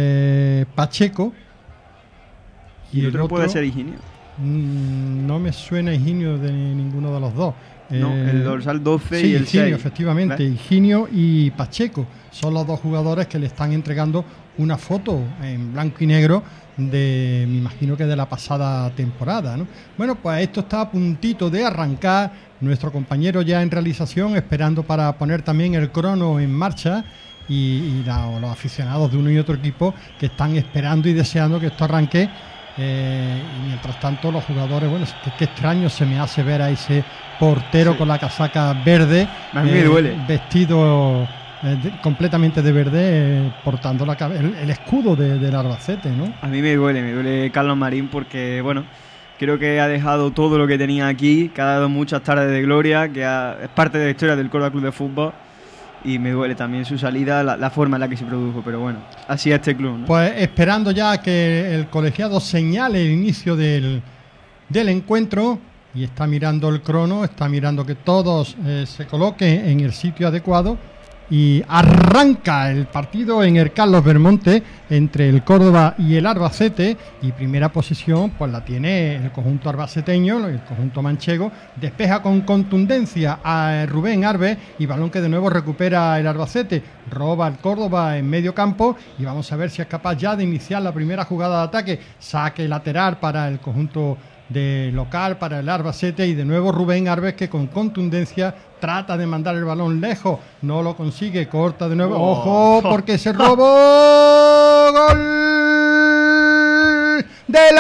eh, Pacheco. ¿Y el otro puede ser Higinio? Mm, no me suena Higinio de ninguno de los dos. No, el dorsal doce sí, y el Higinio, seis. efectivamente. ¿Ves? Higinio y Pacheco son los dos jugadores que le están entregando una foto en blanco y negro de, me imagino que de la pasada temporada, ¿no? Bueno, pues esto está a puntito de arrancar. Nuestro compañero ya en realización, esperando para poner también el crono en marcha. Y, y la- los aficionados de uno y otro equipo que están esperando y deseando que esto arranque. Eh, y mientras tanto los jugadores, bueno, es que qué extraño se me hace ver a ese portero Sí. con la casaca verde, A mí me duele. vestido eh, de- completamente de verde, eh, portando la, cabe- el, el escudo de- del Albacete, ¿no? A mí me duele, me duele Carlos Marín, porque, bueno, creo que ha dejado todo lo que tenía aquí, que ha dado muchas tardes de gloria, que ha- es parte de la historia del Córdoba Club de Fútbol, y me duele también su salida, la, la forma en la que se produjo, pero bueno, así es este club, ¿no? Pues esperando ya que el colegiado señale el inicio del, del encuentro, y está mirando el crono, está mirando que todos eh, se coloquen en el sitio adecuado, y arranca el partido en el Carlos Belmonte entre el Córdoba y el Albacete, y primera posición pues la tiene el conjunto albaceteño, el conjunto manchego. Despeja con contundencia a Rubén Arbe, y balón que de nuevo recupera el Albacete, roba el Córdoba en medio campo, y vamos a ver si es capaz ya de iniciar la primera jugada de ataque. Saque lateral para el conjunto de local, para el Albacete, y de nuevo Rubén Arbes, que con contundencia trata de mandar el balón lejos, no lo consigue, corta de nuevo, Oh. ojo, porque se robó gol del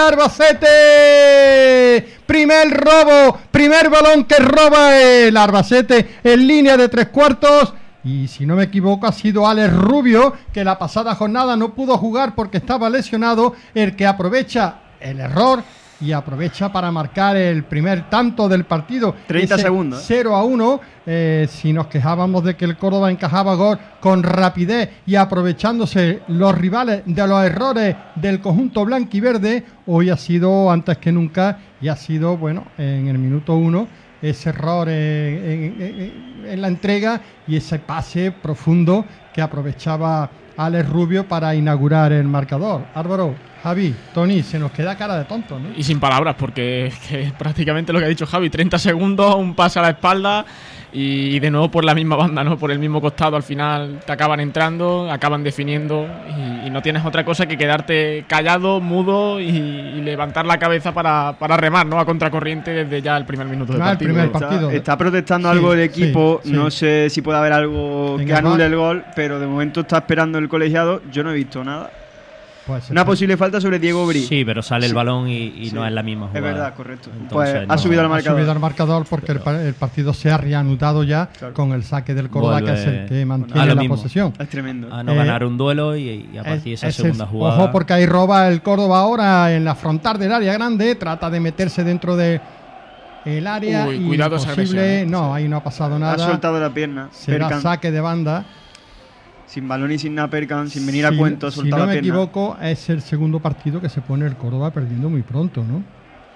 Albacete. Primer robo, primer balón que roba el Albacete en línea de tres cuartos. Y si no me equivoco ha sido Alex Rubio, que la pasada jornada no pudo jugar porque estaba lesionado, el que aprovecha el error y aprovecha para marcar el primer tanto del partido. treinta segundos. cero a uno. Eh, si nos quejábamos de que el Córdoba encajaba gol con rapidez y aprovechándose los rivales de los errores del conjunto blanquiverde, hoy ha sido antes que nunca y ha sido, bueno, en el minuto uno, ese error en, en, en, en la entrega y ese pase profundo que aprovechaba Alex Rubio para inaugurar el marcador. Álvaro, Javi, Tony, se nos queda cara de tonto, ¿no? Y sin palabras, porque es que prácticamente lo que ha dicho Javi, treinta segundos, un pase a la espalda y de nuevo por la misma banda, ¿no? Por el mismo costado, al final te acaban entrando, acaban definiendo y, y no tienes otra cosa que quedarte callado, mudo y, y levantar la cabeza para, para remar, ¿no? A contracorriente desde ya el primer minuto del Ah, el partido. primer partido. Está, está protestando Sí, algo el equipo, sí, sí. no sé si puede haber algo Venga, que anule va. el gol, pero de momento está esperando el colegiado, yo no he visto nada. Pues Una posible falta sobre Diego Bri. Sí, pero sale el Sí. balón y, y Sí. no es la misma jugada. Es verdad, correcto. Entonces, Pues no. ha subido al Ha marcador. subido al marcador porque el, pa- el partido se ha reanudado ya con el saque del Córdoba, Vuelve que es el que a mantiene lo la mismo. posesión. Es tremendo. A no Eh, ganar un duelo y, y a partir de esa Es el- segunda jugada. Ojo, porque ahí roba el Córdoba ahora en la frontal del área grande, trata de meterse dentro de el área. Uy, cuidado esa imposible. agresión, ¿eh? No, ahí no ha pasado Ha nada. soltado la pierna. Será Perkan. saque de banda. Sin balón y sin nada, Perkan, sin venir a Si- cuento, ha si soltado no la me pierna. equivoco, es el segundo partido que se pone el Córdoba perdiendo muy pronto, ¿no?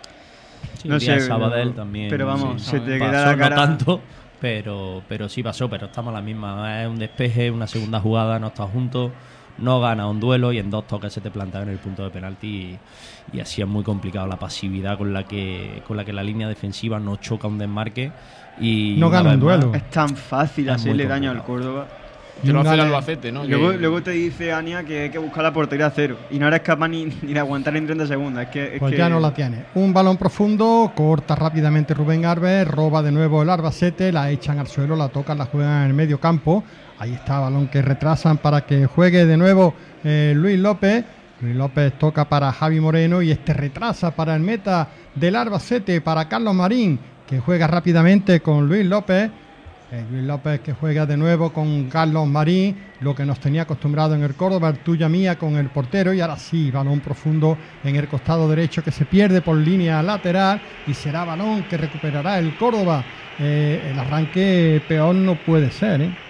Sí, no el día sé, de Sabadell pero- también. pero vamos, sí, se te pasó, queda la cara- No tanto, pero, pero sí pasó, pero estamos a la misma. Es un despeje, una segunda jugada, no está juntos, no gana un duelo y en dos toques se te plantea en el punto de penalti y, y así es muy complicado la pasividad con la que con la que la línea defensiva no choca un desmarque y No una gana vez un más- duelo. Es tan fácil Es hacerle muy daño al complicado. Córdoba. Te lo Y un hace el gane- Albacete, ¿no? Luego, Que- luego te dice Ania que hay que buscar la portería a cero y no eres capaz ni, ni de aguantar en treinta segundos. Es que, es Pues que- ya no la tiene. Un balón profundo, corta rápidamente Rubén Arber, roba de nuevo el Albacete, la echan al suelo, la tocan, la juegan en el medio campo. Ahí está, balón que retrasan para que juegue de nuevo eh, Luis López. Luis López toca para Javi Moreno y este retrasa para el meta del Albacete, para Carlos Marín, que juega rápidamente con Luis López. Eh, Luis López que juega de nuevo con Carlos Marín, lo que nos tenía acostumbrado en el Córdoba, el tuya mía con el portero, y ahora sí, balón profundo en el costado derecho que se pierde por línea lateral y será balón que recuperará el Córdoba. Eh, el arranque peor no puede ser, ¿eh?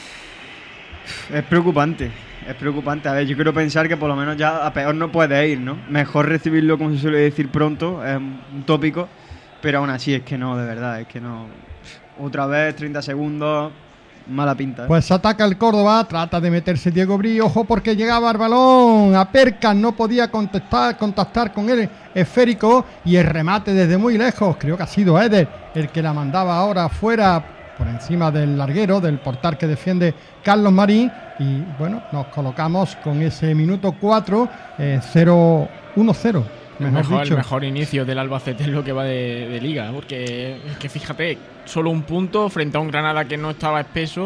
Es preocupante, es preocupante. A ver, yo quiero pensar que por lo menos ya a peor no puede ir, ¿no? Mejor recibirlo, como se suele decir, pronto, es un tópico, pero aún así es que no, de verdad, es que no. Otra vez, treinta segundos, mala pinta. ¿eh? Pues ataca el Córdoba, trata de meterse Diego Bri, ojo porque llegaba el balón a Perkan, no podía contestar, contactar con el esférico y el remate desde muy lejos, creo que ha sido Eder el que la mandaba ahora fuera por encima del larguero, del portal que defiende Carlos Marín, y bueno, nos colocamos con ese minuto cuatro, eh, cero uno cero. El Mejor mejor, dicho. el mejor inicio del Albacete es lo que va de, de liga, porque es que fíjate, solo un punto frente a un Granada que no estaba espeso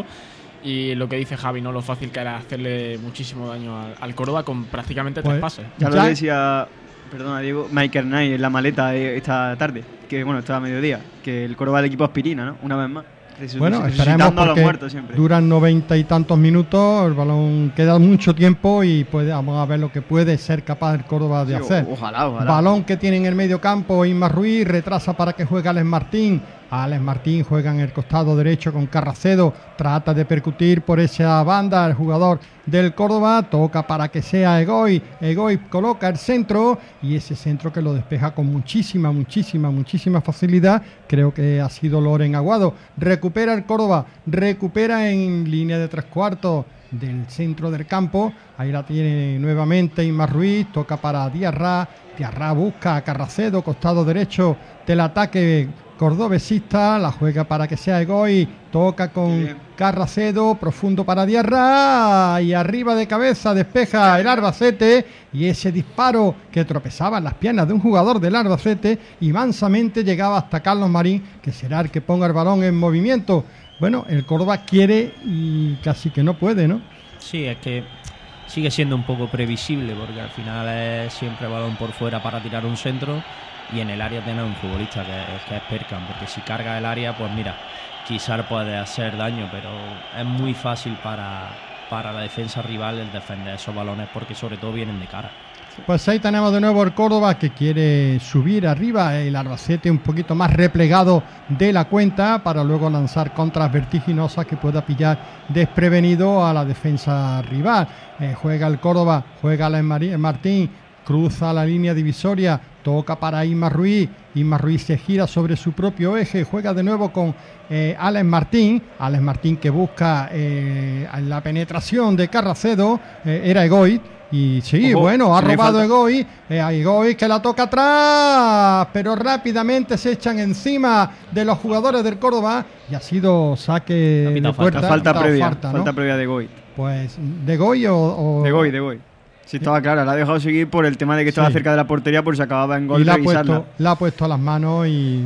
y lo que dice Javi, no lo fácil que era hacerle muchísimo daño al, al Córdoba con prácticamente Pues, tres pases. Ya, Ya- lo decía, perdona Diego, Michael Knight en la maleta eh, esta tarde, que bueno, estaba a mediodía, que el Córdoba del equipo aspirina, ¿no? Una vez más. Resu- Bueno, resucitando esperemos a los porque muertos siempre. duran noventa y tantos minutos, el balón queda mucho tiempo y puede, vamos a ver lo que puede ser capaz el Córdoba de Sí, o- hacer. ojalá, ojalá. Balón que tiene en el medio campo Isma Ruiz, retrasa para que juegue Alex Martín. Alex Martín juega en el costado derecho con Carracedo, trata de percutir por esa banda el jugador del Córdoba, toca para que sea Egoy, Egoy coloca el centro y ese centro que lo despeja con muchísima, muchísima, muchísima facilidad, creo que ha sido Loren Aguado, recupera el Córdoba, recupera en línea de tres cuartos del centro del campo, ahí la tiene nuevamente Isma Ruiz, toca para Diarra, Diarra busca a Carracedo, costado derecho del ataque cordobesista, la juega para que sea Egoy, toca con Carracedo, profundo para Diarra y arriba de cabeza despeja el Albacete y ese disparo que tropezaba en las piernas de un jugador del Albacete y mansamente llegaba hasta Carlos Marín, que será el que ponga el balón en movimiento. Bueno, el Córdoba quiere y casi que no puede, ¿no? Sí, es que sigue siendo un poco previsible, porque al final es siempre balón por fuera para tirar un centro, y en el área tener un futbolista que, que es Perkan, porque si carga el área, pues mira, quizás puede hacer daño, pero es muy fácil para, para la defensa rival el defender esos balones, porque sobre todo vienen de cara. Pues ahí tenemos de nuevo el Córdoba, que quiere subir arriba, el Albacete un poquito más replegado de la cuenta para luego lanzar contras vertiginosas que pueda pillar desprevenido a la defensa rival. Eh, juega el Córdoba, juega Alex Martín, cruza la línea divisoria, toca para Isma Ruiz, Isma Ruiz se gira sobre su propio eje, juega de nuevo con eh, Alex Martín, Alex Martín que busca eh, la penetración de Carracedo, eh, era Egoit. Y sí, Ojo, bueno, ha robado Egoy, eh, a Egoy que la toca atrás, pero rápidamente se echan encima de los jugadores del Córdoba y ha sido saque de puerta. Falta, falta previa, falta, ¿no? falta previa de Egoy. Pues, ¿de Egoy o, o...? De Egoy, de Egoy. Sí, estaba clara, la ha dejado seguir por el tema de que estaba sí. cerca de la portería por si acababa en gol. Y la ha, puesto, la ha puesto las manos y,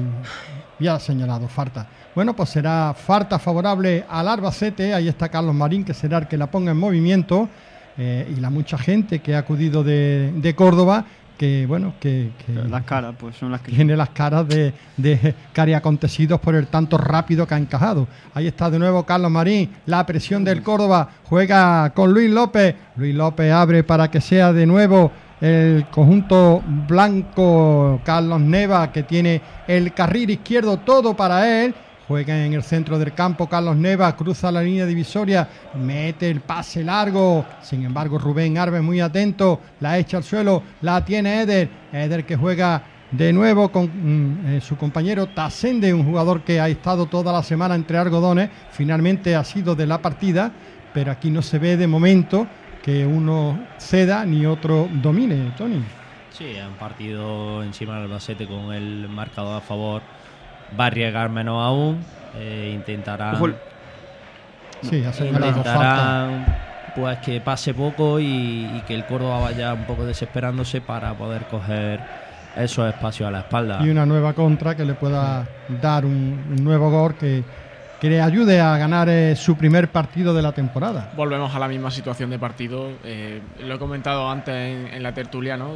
y ha señalado falta. Bueno, pues será falta favorable al Albacete, ahí está Carlos Marín, que será el que la ponga en movimiento. Eh, y la mucha gente que ha acudido de, de Córdoba, que bueno, que, que las caras, pues son las que tiene las caras de, de cariacontecidos por el tanto rápido que ha encajado. Ahí está de nuevo Carlos Marín, la presión del Córdoba, juega con Luis López, Luis López abre para que sea de nuevo el conjunto blanco, Carlos Neva, que tiene el carril izquierdo todo para él. Juega en el centro del campo Carlos Neva, cruza la línea divisoria, mete el pase largo, sin embargo Rubén Arbe muy atento, la echa al suelo, la tiene Eder, Eder que juega de nuevo con mm, eh, su compañero Tasende, un jugador que ha estado toda la semana entre algodones, finalmente ha sido de la partida, pero aquí no se ve de momento que uno ceda ni otro domine, Tony. Sí, han partido encima del Albacete con el marcador a favor. Va a arriesgar menos aún, eh, intentarán, sí, intentarán pues que pase poco y, y que el Córdoba vaya un poco desesperándose para poder coger esos espacios a la espalda. Y una nueva contra que le pueda dar un, un nuevo gol que, que le ayude a ganar eh, su primer partido de la temporada. Volvemos a la misma situación de partido, eh, lo he comentado antes en, en la tertulia, ¿no?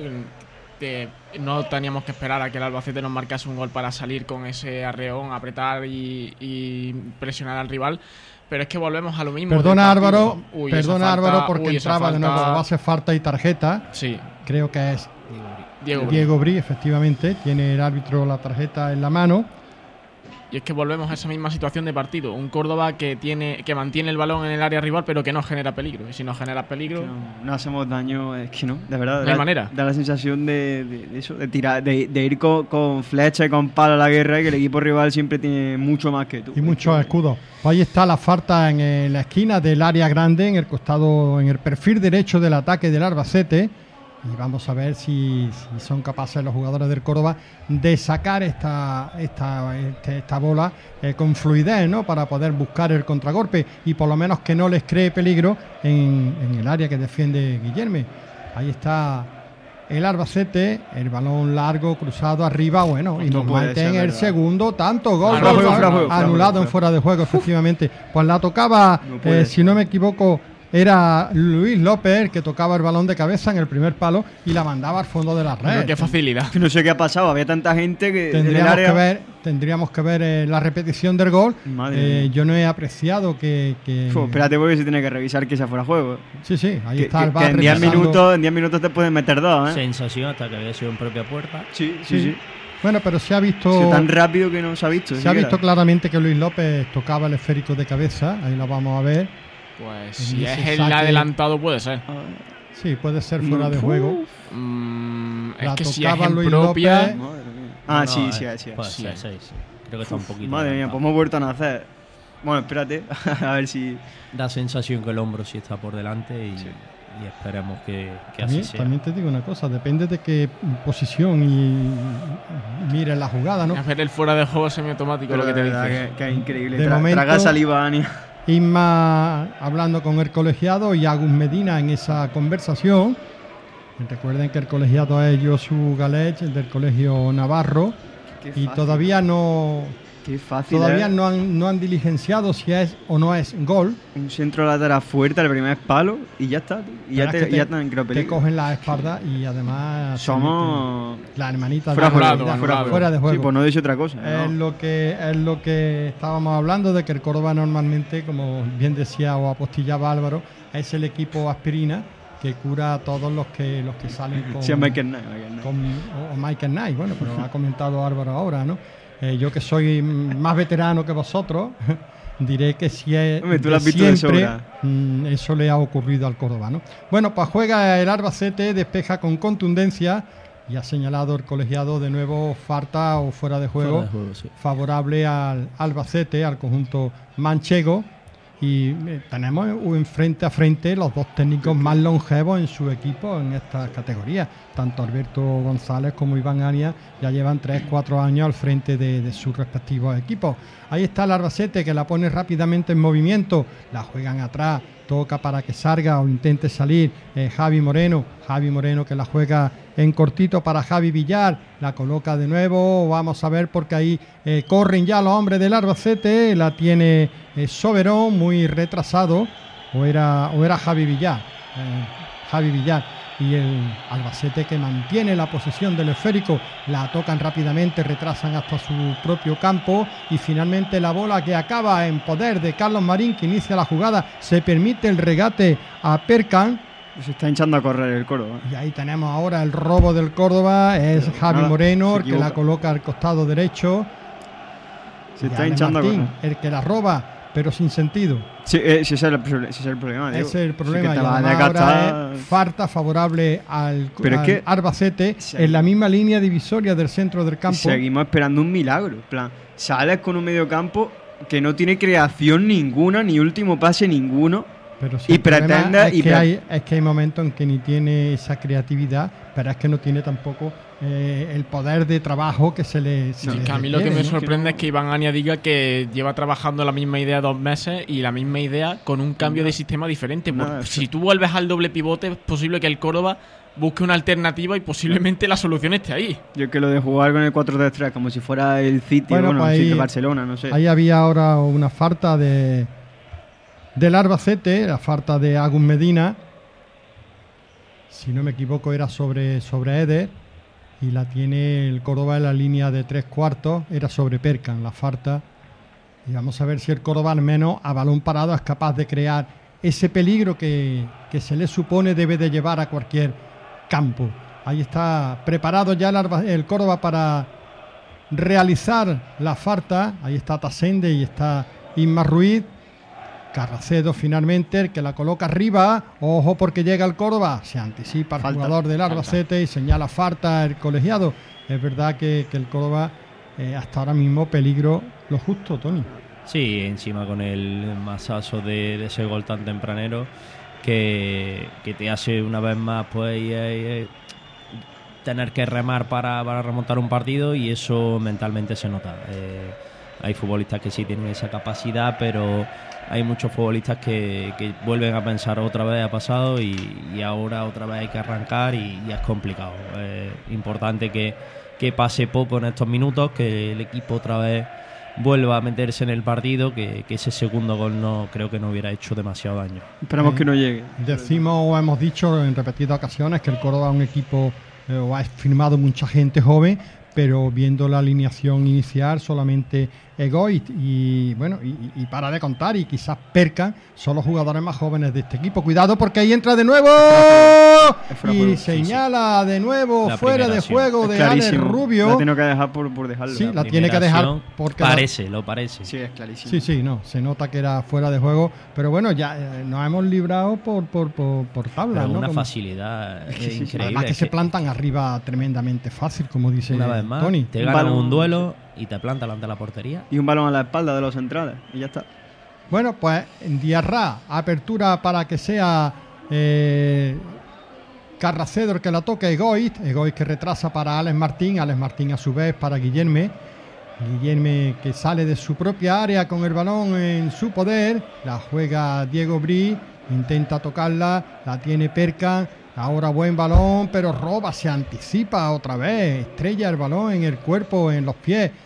Que no teníamos que esperar a que el Albacete nos marcase un gol para salir con ese arreón, apretar y, y presionar al rival, pero es que volvemos a lo mismo. Perdona Álvaro, uy, perdona falta, Álvaro porque uy, entraba falta... de nuevo, va a hacer falta y tarjeta. Sí. Creo que es Diego Brí. Diego Brí, efectivamente, tiene el árbitro la tarjeta en la mano. Y es que volvemos a esa misma situación de partido. Un Córdoba que tiene que mantiene el balón en el área rival, pero que no genera peligro. Y si no genera peligro... No, no hacemos daño, es que no, de verdad. No hay manera. Da la sensación de, de, de eso, de tirar, de, de ir con, con flecha y con pala a la guerra y que el equipo rival siempre tiene mucho más que tú. Y muchos escudos. Pues ahí está la falta en eh, la esquina del área grande, en el costado, en el perfil derecho del ataque del Albacete. Y vamos a ver si, si son capaces los jugadores del Córdoba de sacar esta esta, este, esta bola eh, con fluidez, ¿no? Para poder buscar el contragolpe y por lo menos que no les cree peligro en, en el área que defiende Guillerme. Ahí está el Albacete, el balón largo, cruzado arriba, bueno, y nos meten el segundo tanto gol, ah, no, fuera, fuera, fuera, anulado fuera. en fuera de juego, efectivamente. Pues la tocaba, no eh, si no me equivoco, era Luis López el que tocaba el balón de cabeza en el primer palo y la mandaba al fondo de la red. Pero qué facilidad. No sé qué ha pasado, había tanta gente que tendríamos área... que ver, tendríamos que ver eh, la repetición del gol. Eh, yo no he apreciado que, que... Uf, espérate porque se tiene que revisar que sea fuera de juego. Sí, sí, ahí que, está que, el bar en diez minutos, en diez minutos te pueden meter dos, ¿eh? Sensación hasta que había sido en propia puerta. Sí, sí, sí. sí. Bueno, pero se ha visto... Sí, tan rápido que no se ha visto. Se ha visto claramente que Luis López tocaba el esférico de cabeza, ahí lo vamos a ver. Pues si es el saque... adelantado puede ser. Sí, puede ser fuera de juego. Mm, es la que si es en Luis propia... López. Ah, no, sí, no, sí, eh, sí. Pues sí, sí, sí, sí. Creo que está un poquito... Madre mía, pues hemos vuelto a nacer. Bueno, espérate, a ver si... Da sensación que el hombro sí está por delante y, sí. y esperemos que, que también, así sea. También te digo una cosa, depende de qué posición y mire la jugada, ¿no? A ver el fuera de juego semiautomático, pero lo que te dice. Que, que es increíble. De Tra momento, traga saliva, Ania. Isma hablando con el colegiado y Agus Medina en esa conversación. Recuerden que el colegiado es Josu Galech, el del colegio Navarro, y todavía no, Qué fácil. Todavía ¿eh? no han, no han diligenciado si es o no es gol. Un centro lateral fuerte, el primer palo y ya está. Tío. Y ya Pero te, es que te, ya te han creado te peligro. cogen la espalda y además Somos la hermanita fuera, de, fuera, de, fuera, fuera, fuera de juego. Sí, pues no he dicho otra cosa. Es ¿no? lo que es lo que estábamos hablando, de que el Córdoba normalmente, como bien decía o apostillaba Álvaro, es el equipo aspirina que cura a todos los que los que salen con, sí, Michael Knight, Michael Knight. con o, o Michael Knight, bueno, pero ha comentado Álvaro ahora, ¿no? Eh, yo que soy más veterano que vosotros, diré que si es Hombre, tú de lo has visto de siempre, sobra. mm, eso le ha ocurrido al Córdoba, ¿no? Bueno, pues juega el Albacete, despeja con contundencia y ha señalado el colegiado de nuevo falta o fuera de juego, Fuera de juego, sí. favorable al Albacete, al conjunto manchego. Y eh, tenemos en frente a frente los dos técnicos más longevos en su equipo en estas categorías. Tanto Alberto González como Iván Arias ya llevan tres cuatro años al frente de, de sus respectivos equipos. Ahí está el Albacete, que la pone rápidamente en movimiento, la juegan atrás, toca para que salga o intente salir eh, Javi Moreno, Javi Moreno que la juega en cortito para Javi Villar, la coloca de nuevo, vamos a ver porque ahí eh, corren ya los hombres del Albacete, la tiene eh, Soberón muy retrasado, o era, o era Javi Villar, eh, Javi Villar, y el Albacete que mantiene la posesión del esférico, la tocan rápidamente, retrasan hasta su propio campo y finalmente la bola que acaba en poder de Carlos Marín, que inicia la jugada, se permite el regate a Perkan. Se está hinchando a correr el Córdoba. Y ahí tenemos ahora el robo del Córdoba, es Pero Javi nada, Moreno, se el que equivoca. la coloca al costado derecho. Se Y está Ale hinchando Martín, a correr. el que la roba, pero sin sentido. Sí, eh, ese, es el, proble- ese es el problema. Diego. Ese es el Sí, problema. que Y te vas a además ahora desgastar. es falta favorable al, Pero es al que- Albacete Sí. en la misma línea divisoria del centro del campo. Seguimos esperando un milagro. En plan, sales con un mediocampo que no tiene creación ninguna, ni último pase ninguno. Pero sí, y el problema pretende. es, y que pre- hay, es que hay momentos en que ni tiene esa creatividad, pero es que no tiene tampoco eh, el poder de trabajo que se le, se Sí, le que a mí lo que requiere, me ¿no? sorprende es que Iván Ania diga que lleva trabajando la misma idea dos meses y la misma idea con un cambio de sistema diferente. Por- Nada, si tú vuelves al doble pivote, es posible que el Córdoba busque una alternativa y posiblemente la solución esté ahí. Yo que lo de jugar con el cuatro tres tres como si fuera el City, Bueno, bueno, pues el City ahí- de Barcelona, no sé. Ahí había ahora una falta de del Albacete, la falta de Agus Medina. Si no me equivoco era sobre, sobre Eder. Y la tiene el Córdoba en la línea de tres cuartos. Era sobre Perkan la falta. Y vamos a ver si el Córdoba al menos a balón parado es capaz de crear ese peligro que, que se le supone debe de llevar a cualquier campo. Ahí está preparado ya el, Alba- el Córdoba para realizar la falta. Ahí está Tasende y está Isma Ruiz. Carracedo finalmente, el que la coloca arriba. Ojo porque llega el Córdoba. Se anticipa el Falta, jugador del falta. Albacete y señala falta el colegiado. Es verdad que, que el Córdoba eh, hasta ahora mismo peligro lo justo, Tony. Sí, encima con el masazo de, de ese gol tan tempranero que, que te hace una vez más pues eh, eh, tener que remar para, para remontar un partido, y eso mentalmente se nota. Eh, hay futbolistas que sí tienen esa capacidad, pero hay muchos futbolistas que, que vuelven a pensar otra vez ha pasado y, y ahora otra vez hay que arrancar y, y es complicado. Es importante que, que pase poco en estos minutos, que el equipo otra vez vuelva a meterse en el partido, que, que ese segundo gol no creo que no hubiera hecho demasiado daño. Esperamos Eh, que no llegue. Decimos o hemos dicho en repetidas ocasiones que el Córdoba es un equipo, eh, o ha firmado mucha gente joven, pero viendo la alineación inicial solamente Egoist y bueno y, y para de contar, y quizás Perkan son los jugadores más jóvenes de este equipo. Cuidado porque ahí entra de nuevo fuera de y juego. señala de nuevo La fuera primera de acción. juego Es de Alex clarísimo. Rubio. La tiene que dejar por, por dejarlo. Sí, la Primera tiene que dejar acción porque la- parece, lo parece. Sí, es clarísimo. Sí, sí, no, se nota que era fuera de juego, pero bueno, ya eh, nos hemos librado por por, por, por tabla, Pero ¿no? una Como- facilidad Sí, sí, sí. increíble. Además que es se que plantan arriba tremendamente fácil, como dice una vez más Tony. te Un ganan balón- un duelo y te plantan delante de la portería. Y un balón a la espalda de los centrales. Y ya está. Bueno, pues Diarra, apertura para que sea eh, Carracedo el que la toque, Egoist, Egoist que retrasa para Alex Martín, Alex Martín a su vez para Guillerme, Guillerme que sale de su propia área con el balón en su poder, la juega Diego Brí, intenta tocarla, la tiene Perkan, ahora buen balón, pero roba, se anticipa otra vez, estrella el balón en el cuerpo, en los pies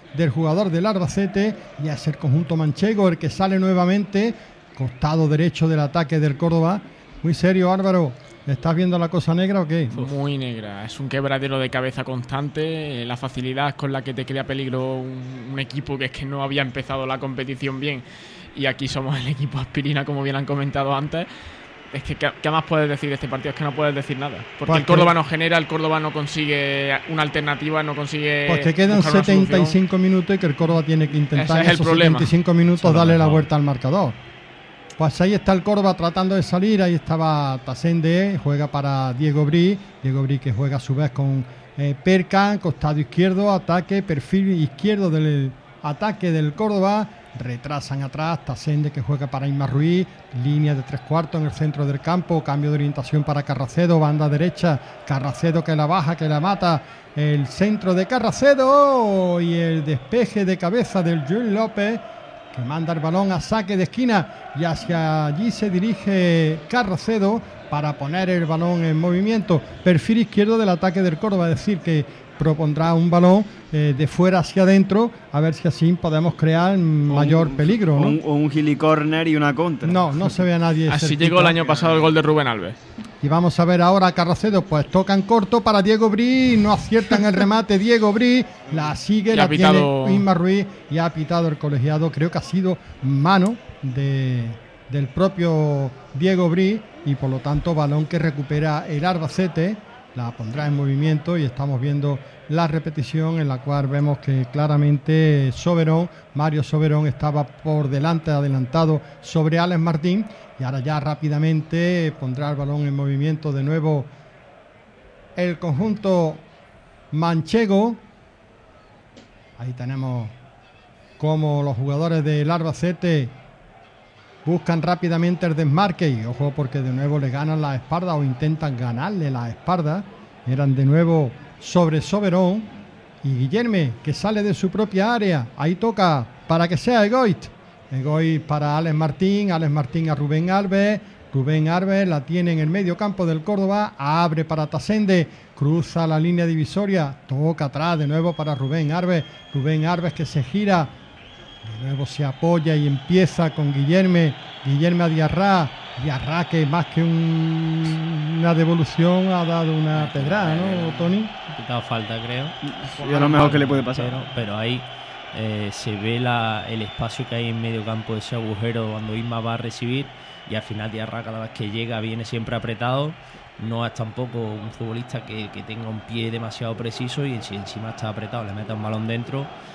del jugador del Albacete, y es el conjunto manchego el que sale nuevamente, costado derecho del ataque del Córdoba. Muy serio, Álvaro. ¿Estás viendo la cosa negra o qué? Muy negra, es un quebradero de cabeza constante, la facilidad con la que te crea peligro un, un equipo que es que no había empezado la competición bien, y aquí somos el equipo aspirina, como bien han comentado antes. Es que, ¿qué, qué más puedes decir de este partido? Es que no puedes decir nada, porque pues el Córdoba no genera, el Córdoba no consigue una alternativa, no consigue... Pues que quedan setenta y cinco minutos y que el Córdoba tiene que intentar en esos setenta y cinco minutos darle la vuelta al marcador. Pues ahí está el Córdoba tratando de salir, ahí estaba Tasende, juega para Diego Brí, Diego Brí que juega a su vez con eh, Percan, costado izquierdo, ataque, perfil izquierdo del ataque del Córdoba, retrasan atrás, Tasende que juega para Isma Ruiz, línea de tres cuartos en el centro del campo, cambio de orientación para Carracedo, banda derecha, Carracedo que la baja, que la mata, el centro de Carracedo y el despeje de cabeza del Joel López, que manda el balón a saque de esquina, y hacia allí se dirige Carracedo para poner el balón en movimiento. Perfil izquierdo del ataque del Córdoba, es decir, que propondrá un balón eh, de fuera hacia adentro, a ver si así podemos crear mayor un, peligro, ¿no? Un, o un gili corner y una contra. No, no se ve a nadie. Así cerquita. llegó el año pasado el gol de Rubén Alves. Y vamos a ver ahora a Carracedo, pues toca en corto para Diego Brí, no acierta en el remate Diego Brí, la sigue, y la pitado... tiene Isma Ruiz, y ha pitado el colegiado. Creo que ha sido mano de, del propio Diego Brí, y por lo tanto balón que recupera el Albacete, la pondrá en movimiento, y estamos viendo la repetición en la cual vemos que claramente Soberón, Mario Soberón, estaba por delante, adelantado sobre Alex Martín, y ahora ya rápidamente pondrá el balón en movimiento de nuevo el conjunto manchego. Ahí tenemos como los jugadores del Albacete buscan rápidamente el desmarque, y ojo porque de nuevo le ganan la espalda o intentan ganarle la espalda. Eran de nuevo sobre Soberón, y Guillerme que sale de su propia área, ahí toca para que sea Egoit, Egoit para Alex Martín, Alex Martín a Rubén Alves, Rubén Alves la tiene en el medio campo del Córdoba, abre para Tasende, cruza la línea divisoria, toca atrás de nuevo para Rubén Alves, Rubén Alves que se gira, de nuevo se apoya y empieza con Guillerme, Guillerme a Diarra, Diarra que más que un, una devolución ha dado una pedrada, ¿no, Tony? Ha quitado falta, creo. Y a lo mejor que le puede pasar. Pero, pero ahí eh, se ve la, el espacio que hay en medio campo, ese agujero cuando Isma va a recibir, y al final Diarra cada vez que llega viene siempre apretado. No es tampoco un futbolista que, que tenga un pie demasiado preciso, y si encima está apretado le mete un balón dentro,